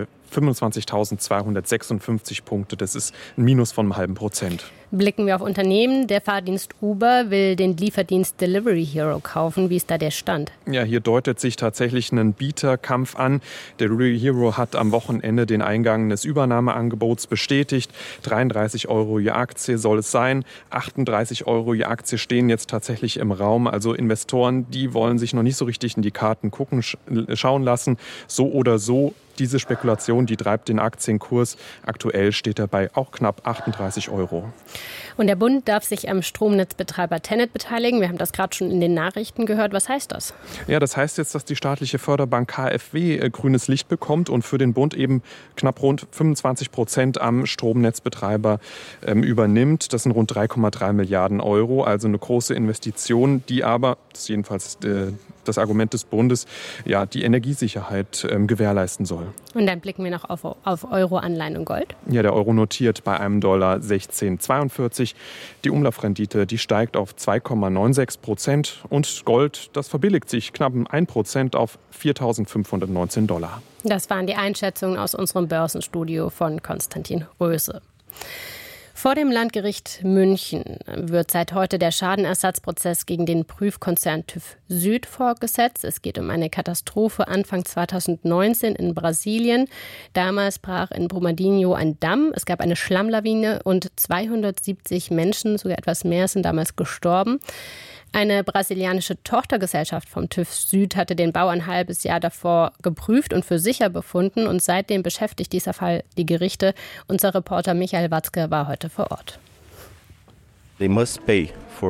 25.256 Punkte. Das ist ein Minus von 0,5%. Blicken wir auf Unternehmen. Der Fahrdienst Uber will den Lieferdienst Delivery Hero kaufen. Wie ist da der Stand? Ja, hier deutet sich tatsächlich ein Bieterkampf an. Delivery Hero hat am Wochenende den Eingang des Übernahmeangebots bestätigt. 33 € je Aktie soll es sein. 38 € je Aktie stehen jetzt tatsächlich im Raum. Also Investoren, die wollen sich noch nicht so richtig in die Karten schauen lassen. So oder so. Diese Spekulation, die treibt den Aktienkurs. Aktuell steht er bei auch knapp 38 €. Und der Bund darf sich am Stromnetzbetreiber TenneT beteiligen. Wir haben das gerade schon in den Nachrichten gehört. Was heißt das? Ja, das heißt jetzt, dass die staatliche Förderbank KfW grünes Licht bekommt und für den Bund eben knapp rund 25% am Stromnetzbetreiber übernimmt. Das sind rund 3,3 Milliarden €. Also eine große Investition, die aber, das ist jedenfalls das Argument des Bundes, ja, die Energiesicherheit gewährleisten soll. Und dann blicken wir noch auf Euro-Anleihen und Gold. Ja, der Euro notiert bei einem Dollar 16,42. Die Umlaufrendite, die steigt auf 2,96% und Gold, das verbilligt sich knapp 1% auf $4.519. Das waren die Einschätzungen aus unserem Börsenstudio von Konstantin Röse. Vor dem Landgericht München wird seit heute der Schadenersatzprozess gegen den Prüfkonzern TÜV Süd fortgesetzt. Es geht um eine Katastrophe Anfang 2019 in Brasilien. Damals brach in Brumadinho ein Damm. Es gab eine Schlammlawine und 270 Menschen, sogar etwas mehr, sind damals gestorben. Eine brasilianische Tochtergesellschaft vom TÜV Süd hatte den Bau ein halbes Jahr davor geprüft und für sicher befunden. Und seitdem beschäftigt dieser Fall die Gerichte. Unser Reporter Michael Watzke war heute vor Ort. They must pay for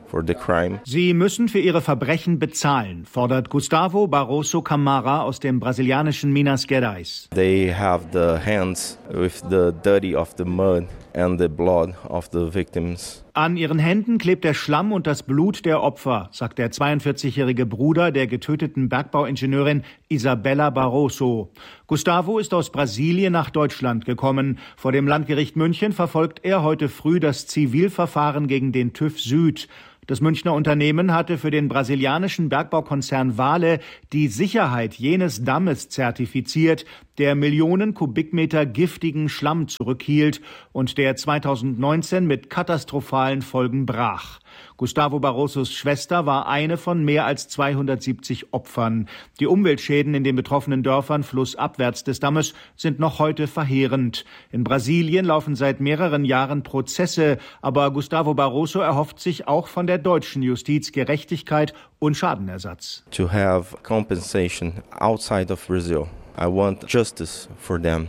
Sie müssen für ihre Verbrechen bezahlen, fordert Gustavo Barroso Camara aus dem brasilianischen Minas Gerais. They have the hands with the dirty of the mud and the blood of the victims. An ihren Händen klebt der Schlamm und das Blut der Opfer, sagt der 42-jährige Bruder der getöteten Bergbauingenieurin Isabella Barroso. Gustavo ist aus Brasilien nach Deutschland gekommen. Vor dem Landgericht München verfolgt er heute früh das Zivilverfahren gegen den TÜV Süd. Das Münchner Unternehmen hatte für den brasilianischen Bergbaukonzern Vale die Sicherheit jenes Dammes zertifiziert, der Millionen Kubikmeter giftigen Schlamm zurückhielt und der 2019 mit katastrophalen Folgen brach. Gustavo Barrosos Schwester war eine von mehr als 270 Opfern. Die Umweltschäden in den betroffenen Dörfern flussabwärts des Dammes sind noch heute verheerend. In Brasilien laufen seit mehreren Jahren Prozesse, aber Gustavo Barroso erhofft sich auch von der deutschen Justiz Gerechtigkeit und Schadenersatz. To have compensation outside of Brazil. I want justice for them,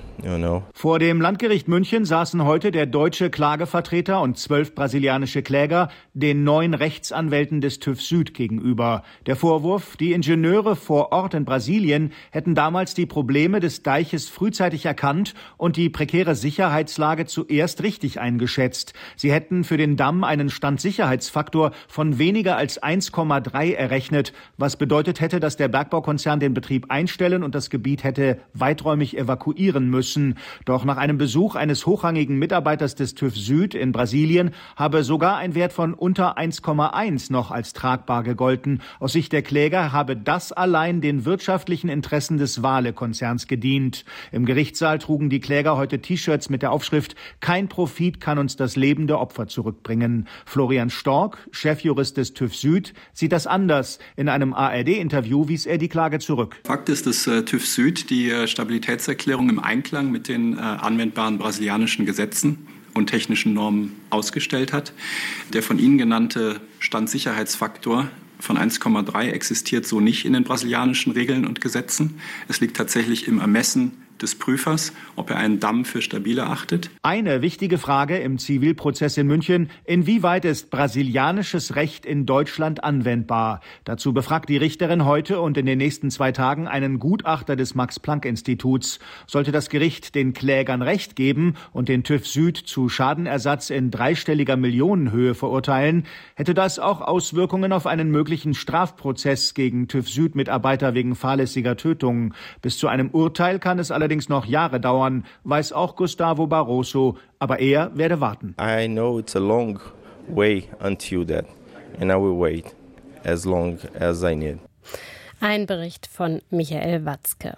Vor dem Landgericht München saßen heute der deutsche Klagevertreter und 12 brasilianische Kläger den 9 Rechtsanwälten des TÜV Süd gegenüber. Der Vorwurf, die Ingenieure vor Ort in Brasilien hätten damals die Probleme des Deiches frühzeitig erkannt und die prekäre Sicherheitslage zuerst richtig eingeschätzt. Sie hätten für den Damm einen Standsicherheitsfaktor von weniger als 1,3 errechnet, was bedeutet hätte, dass der Bergbaukonzern den Betrieb einstellen und das Gebiet hätte weiträumig evakuieren müssen. Doch nach einem Besuch eines hochrangigen Mitarbeiters des TÜV Süd in Brasilien habe sogar ein Wert von unter 1,1 noch als tragbar gegolten. Aus Sicht der Kläger habe das allein den wirtschaftlichen Interessen des Vale-Konzerns gedient. Im Gerichtssaal trugen die Kläger heute T-Shirts mit der Aufschrift „Kein Profit kann uns das Leben der Opfer zurückbringen". Florian Stork, Chefjurist des TÜV Süd, sieht das anders. In einem ARD-Interview wies er die Klage zurück. Fakt ist, dass TÜV Süd die Stabilitätserklärung im Einklang mit den anwendbaren brasilianischen Gesetzen und technischen Normen ausgestellt hat. Der von Ihnen genannte Standsicherheitsfaktor von 1,3 existiert so nicht in den brasilianischen Regeln und Gesetzen. Es liegt tatsächlich im Ermessen des Prüfers, ob er einen Damm für stabil erachtet. Eine wichtige Frage im Zivilprozess in München: Inwieweit ist brasilianisches Recht in Deutschland anwendbar? Dazu befragt die Richterin heute und in den nächsten 2 Tagen einen Gutachter des Max-Planck-Instituts. Sollte das Gericht den Klägern Recht geben und den TÜV Süd zu Schadenersatz in dreistelliger Millionenhöhe verurteilen, hätte das auch Auswirkungen auf einen möglichen Strafprozess gegen TÜV Süd-Mitarbeiter wegen fahrlässiger Tötung. Bis zu einem Urteil kann es allerdings noch Jahre dauern, weiß auch Gustavo Barroso, aber er werde warten. I know it's a long way until that, and I will wait as long as I need. Ein Bericht von Michael Watzke.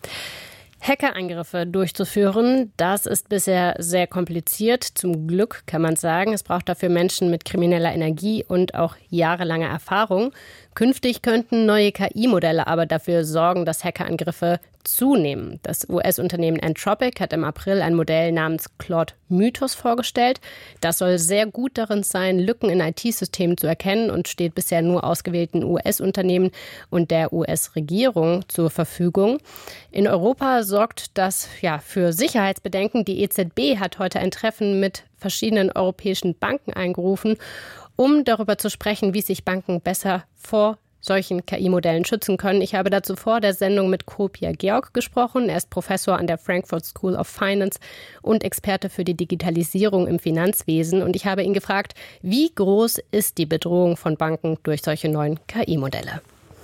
Hackerangriffe durchzuführen, das ist bisher sehr kompliziert. Zum Glück kann man sagen, es braucht dafür Menschen mit krimineller Energie und auch jahrelanger Erfahrung. Künftig könnten neue KI-Modelle aber dafür sorgen, dass Hackerangriffe zunehmen. Das US-Unternehmen Anthropic hat im April ein Modell namens Claude Mythos vorgestellt. Das soll sehr gut darin sein, Lücken in IT-Systemen zu erkennen und steht bisher nur ausgewählten US-Unternehmen und der US-Regierung zur Verfügung. In Europa sorgt das für Sicherheitsbedenken. Die EZB hat heute ein Treffen mit verschiedenen europäischen Banken eingerufen, um darüber zu sprechen, wie sich Banken besser vor solchen KI-Modellen schützen können. Ich habe dazu vor der Sendung mit Kopia Georg gesprochen. Er ist Professor an der Frankfurt School of Finance und Experte für die Digitalisierung im Finanzwesen. Und ich habe ihn gefragt, wie groß ist die Bedrohung von Banken durch solche neuen KI-Modelle?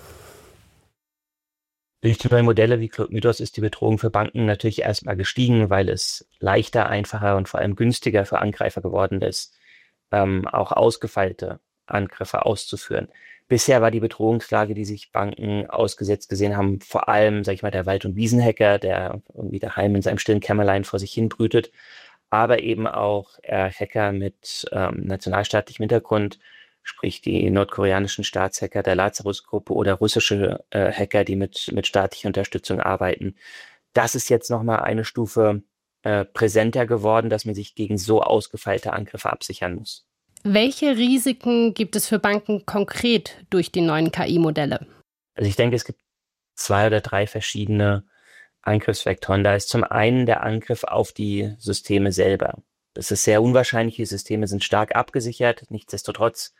Durch die neuen Modelle wie Claude Mythos ist die Bedrohung für Banken natürlich erstmal gestiegen, weil es leichter, einfacher und vor allem günstiger für Angreifer geworden ist, auch ausgefeilte Angriffe auszuführen. Bisher war die Bedrohungslage, die sich Banken ausgesetzt gesehen haben, vor allem, der Wald- und Wiesenhacker, der irgendwie daheim in seinem stillen Kämmerlein vor sich hin brütet, aber eben auch Hacker mit nationalstaatlichem Hintergrund, sprich die nordkoreanischen Staatshacker der Lazarus-Gruppe oder russische Hacker, die mit staatlicher Unterstützung arbeiten. Das ist jetzt nochmal eine Stufe präsenter geworden, dass man sich gegen so ausgefeilte Angriffe absichern muss. Welche Risiken gibt es für Banken konkret durch die neuen KI-Modelle? Also ich denke, es gibt 2 oder 3 verschiedene Angriffsvektoren. Da ist zum einen der Angriff auf die Systeme selber. Das ist sehr unwahrscheinlich, die Systeme sind stark abgesichert. Nichtsdestotrotz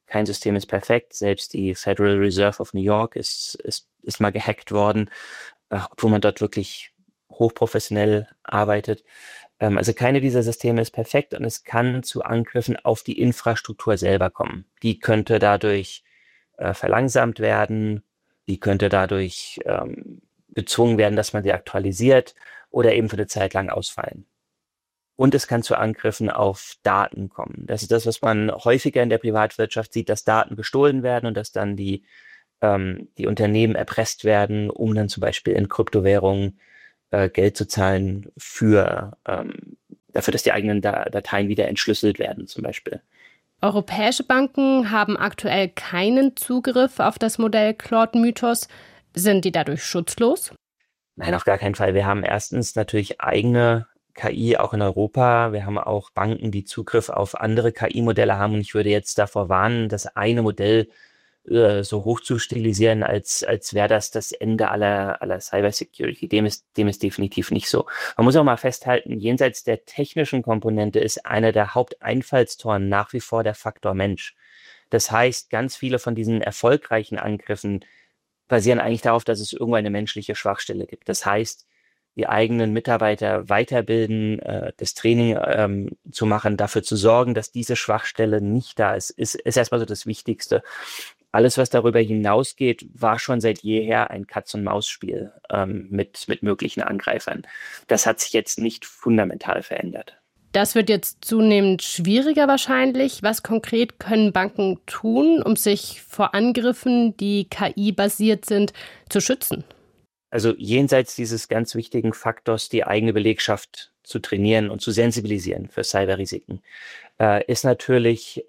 Kein System ist perfekt. Selbst die Federal Reserve of New York ist mal gehackt worden, obwohl man dort wirklich hochprofessionell arbeitet. Also keine dieser Systeme ist perfekt und es kann zu Angriffen auf die Infrastruktur selber kommen. Die könnte dadurch verlangsamt werden, die könnte dadurch gezwungen werden, dass man sie aktualisiert oder eben für eine Zeit lang ausfallen. Und es kann zu Angriffen auf Daten kommen. Das ist das, was man häufiger in der Privatwirtschaft sieht, dass Daten gestohlen werden und dass dann die Unternehmen erpresst werden, um dann zum Beispiel in Kryptowährungen Geld zu zahlen dafür, dass die eigenen Dateien wieder entschlüsselt werden zum Beispiel. Europäische Banken haben aktuell keinen Zugriff auf das Modell Claude Mythos. Sind die dadurch schutzlos? Nein, auf gar keinen Fall. Wir haben erstens natürlich eigene KI auch in Europa. Wir haben auch Banken, die Zugriff auf andere KI-Modelle haben. Und ich würde jetzt davor warnen, das eine Modell so hoch zu stilisieren, als wäre das Ende aller Cybersecurity. Dem ist definitiv nicht so. Man muss auch mal festhalten, jenseits der technischen Komponente ist einer der Haupteinfallstoren nach wie vor der Faktor Mensch. Das heißt, ganz viele von diesen erfolgreichen Angriffen basieren eigentlich darauf, dass es irgendwo eine menschliche Schwachstelle gibt. Das heißt, die eigenen Mitarbeiter weiterbilden, das Training zu machen, dafür zu sorgen, dass diese Schwachstelle nicht da ist erstmal so das Wichtigste. Alles, was darüber hinausgeht, war schon seit jeher ein Katz-und-Maus-Spiel mit möglichen Angreifern. Das hat sich jetzt nicht fundamental verändert. Das wird jetzt zunehmend schwieriger wahrscheinlich. Was konkret können Banken tun, um sich vor Angriffen, die KI-basiert sind, zu schützen? Also jenseits dieses ganz wichtigen Faktors, die eigene Belegschaft zu trainieren und zu sensibilisieren für Cyberrisiken, ist natürlich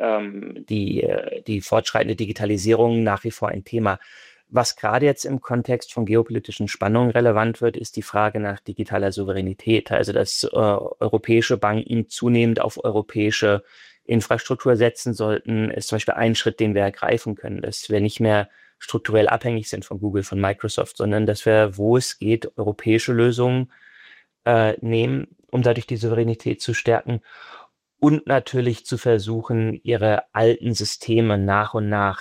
die fortschreitende Digitalisierung nach wie vor ein Thema. Was gerade jetzt im Kontext von geopolitischen Spannungen relevant wird, ist die Frage nach digitaler Souveränität. Also dass europäische Banken zunehmend auf europäische Infrastruktur setzen sollten, ist zum Beispiel ein Schritt, den wir ergreifen können, dass wir nicht mehr strukturell abhängig sind von Google, von Microsoft, sondern dass wir, wo es geht, europäische Lösungen nehmen, um dadurch die Souveränität zu stärken und natürlich zu versuchen, ihre alten Systeme nach und nach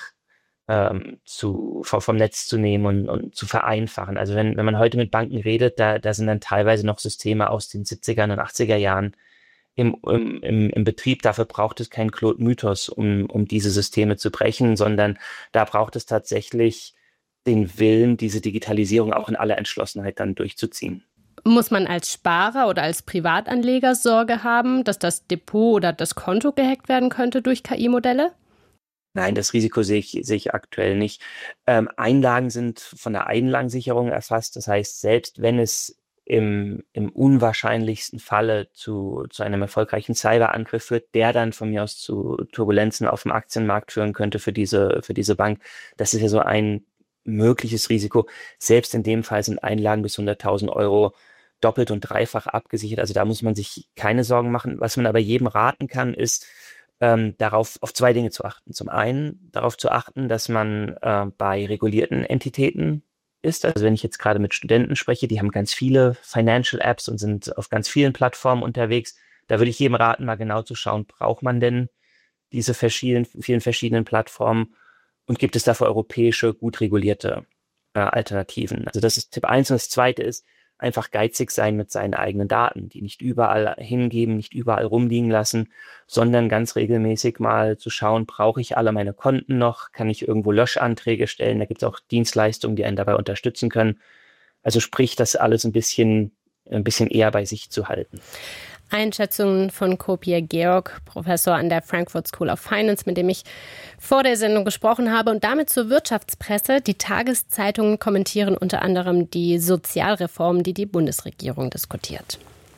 vom Netz zu nehmen und zu vereinfachen. Also wenn man heute mit Banken redet, da sind dann teilweise noch Systeme aus den 70er und 80er Jahren im Betrieb. Dafür braucht es keinen Claude Mythos, um diese Systeme zu brechen, sondern da braucht es tatsächlich den Willen, diese Digitalisierung auch in aller Entschlossenheit dann durchzuziehen. Muss man als Sparer oder als Privatanleger Sorge haben, dass das Depot oder das Konto gehackt werden könnte durch KI-Modelle? Nein, das Risiko sehe ich aktuell nicht. Einlagen sind von der Einlagensicherung erfasst. Das heißt, selbst wenn es im unwahrscheinlichsten Falle zu einem erfolgreichen Cyberangriff führt, der dann von mir aus zu Turbulenzen auf dem Aktienmarkt führen könnte für diese Bank, das ist ja so ein mögliches Risiko. Selbst in dem Fall sind Einlagen bis 100.000 Euro doppelt und dreifach abgesichert. Also da muss man sich keine Sorgen machen. Was man aber jedem raten kann, ist, darauf auf zwei Dinge zu achten. Zum einen darauf zu achten, dass man bei regulierten Entitäten ist. Also wenn ich jetzt gerade mit Studenten spreche, die haben ganz viele Financial Apps und sind auf ganz vielen Plattformen unterwegs. Da würde ich jedem raten, mal genau zu schauen, braucht man denn diese vielen verschiedenen Plattformen und gibt es dafür europäische, gut regulierte Alternativen? Also das ist Tipp 1. Und das Zweite ist, einfach geizig sein mit seinen eigenen Daten, die nicht überall hingeben, nicht überall rumliegen lassen, sondern ganz regelmäßig mal zu schauen, brauche ich alle meine Konten noch, kann ich irgendwo Löschanträge stellen, da gibt es auch Dienstleistungen, die einen dabei unterstützen können. Also sprich, das alles ein bisschen eher bei sich zu halten. Einschätzungen von Ko-Pierre Georg, Professor an der Frankfurt School of Finance, mit dem ich vor der Sendung gesprochen habe. Und damit zur Wirtschaftspresse. Die Tageszeitungen kommentieren unter anderem die Sozialreformen, die die Bundesregierung diskutiert.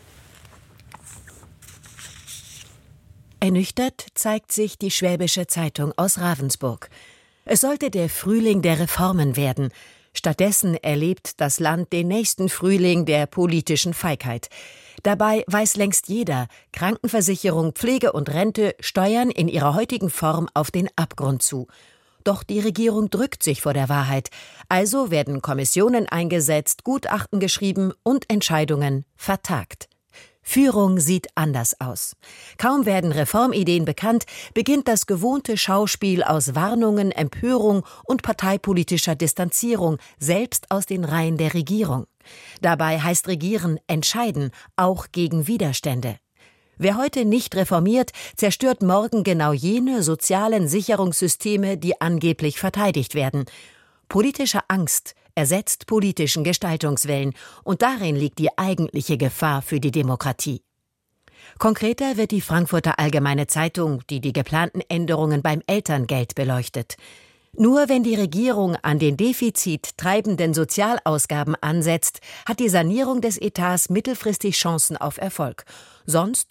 Ernüchtert zeigt sich die Schwäbische Zeitung aus Ravensburg. Es sollte der Frühling der Reformen werden. Stattdessen erlebt das Land den nächsten Frühling der politischen Feigheit. Dabei weiß längst jeder, Krankenversicherung, Pflege und Rente steuern in ihrer heutigen Form auf den Abgrund zu. Doch die Regierung drückt sich vor der Wahrheit. Also werden Kommissionen eingesetzt, Gutachten geschrieben und Entscheidungen vertagt. Führung sieht anders aus. Kaum werden Reformideen bekannt, beginnt das gewohnte Schauspiel aus Warnungen, Empörung und parteipolitischer Distanzierung, selbst aus den Reihen der Regierung. Dabei heißt Regieren entscheiden, auch gegen Widerstände. Wer heute nicht reformiert, zerstört morgen genau jene sozialen Sicherungssysteme, die angeblich verteidigt werden. Politische Angst ersetzt politischen Gestaltungswillen, und darin liegt die eigentliche Gefahr für die Demokratie. Konkreter wird die Frankfurter Allgemeine Zeitung, die die geplanten Änderungen beim Elterngeld beleuchtet. Nur wenn die Regierung an den defizittreibenden Sozialausgaben ansetzt, hat die Sanierung des Etats mittelfristig Chancen auf Erfolg. Sonst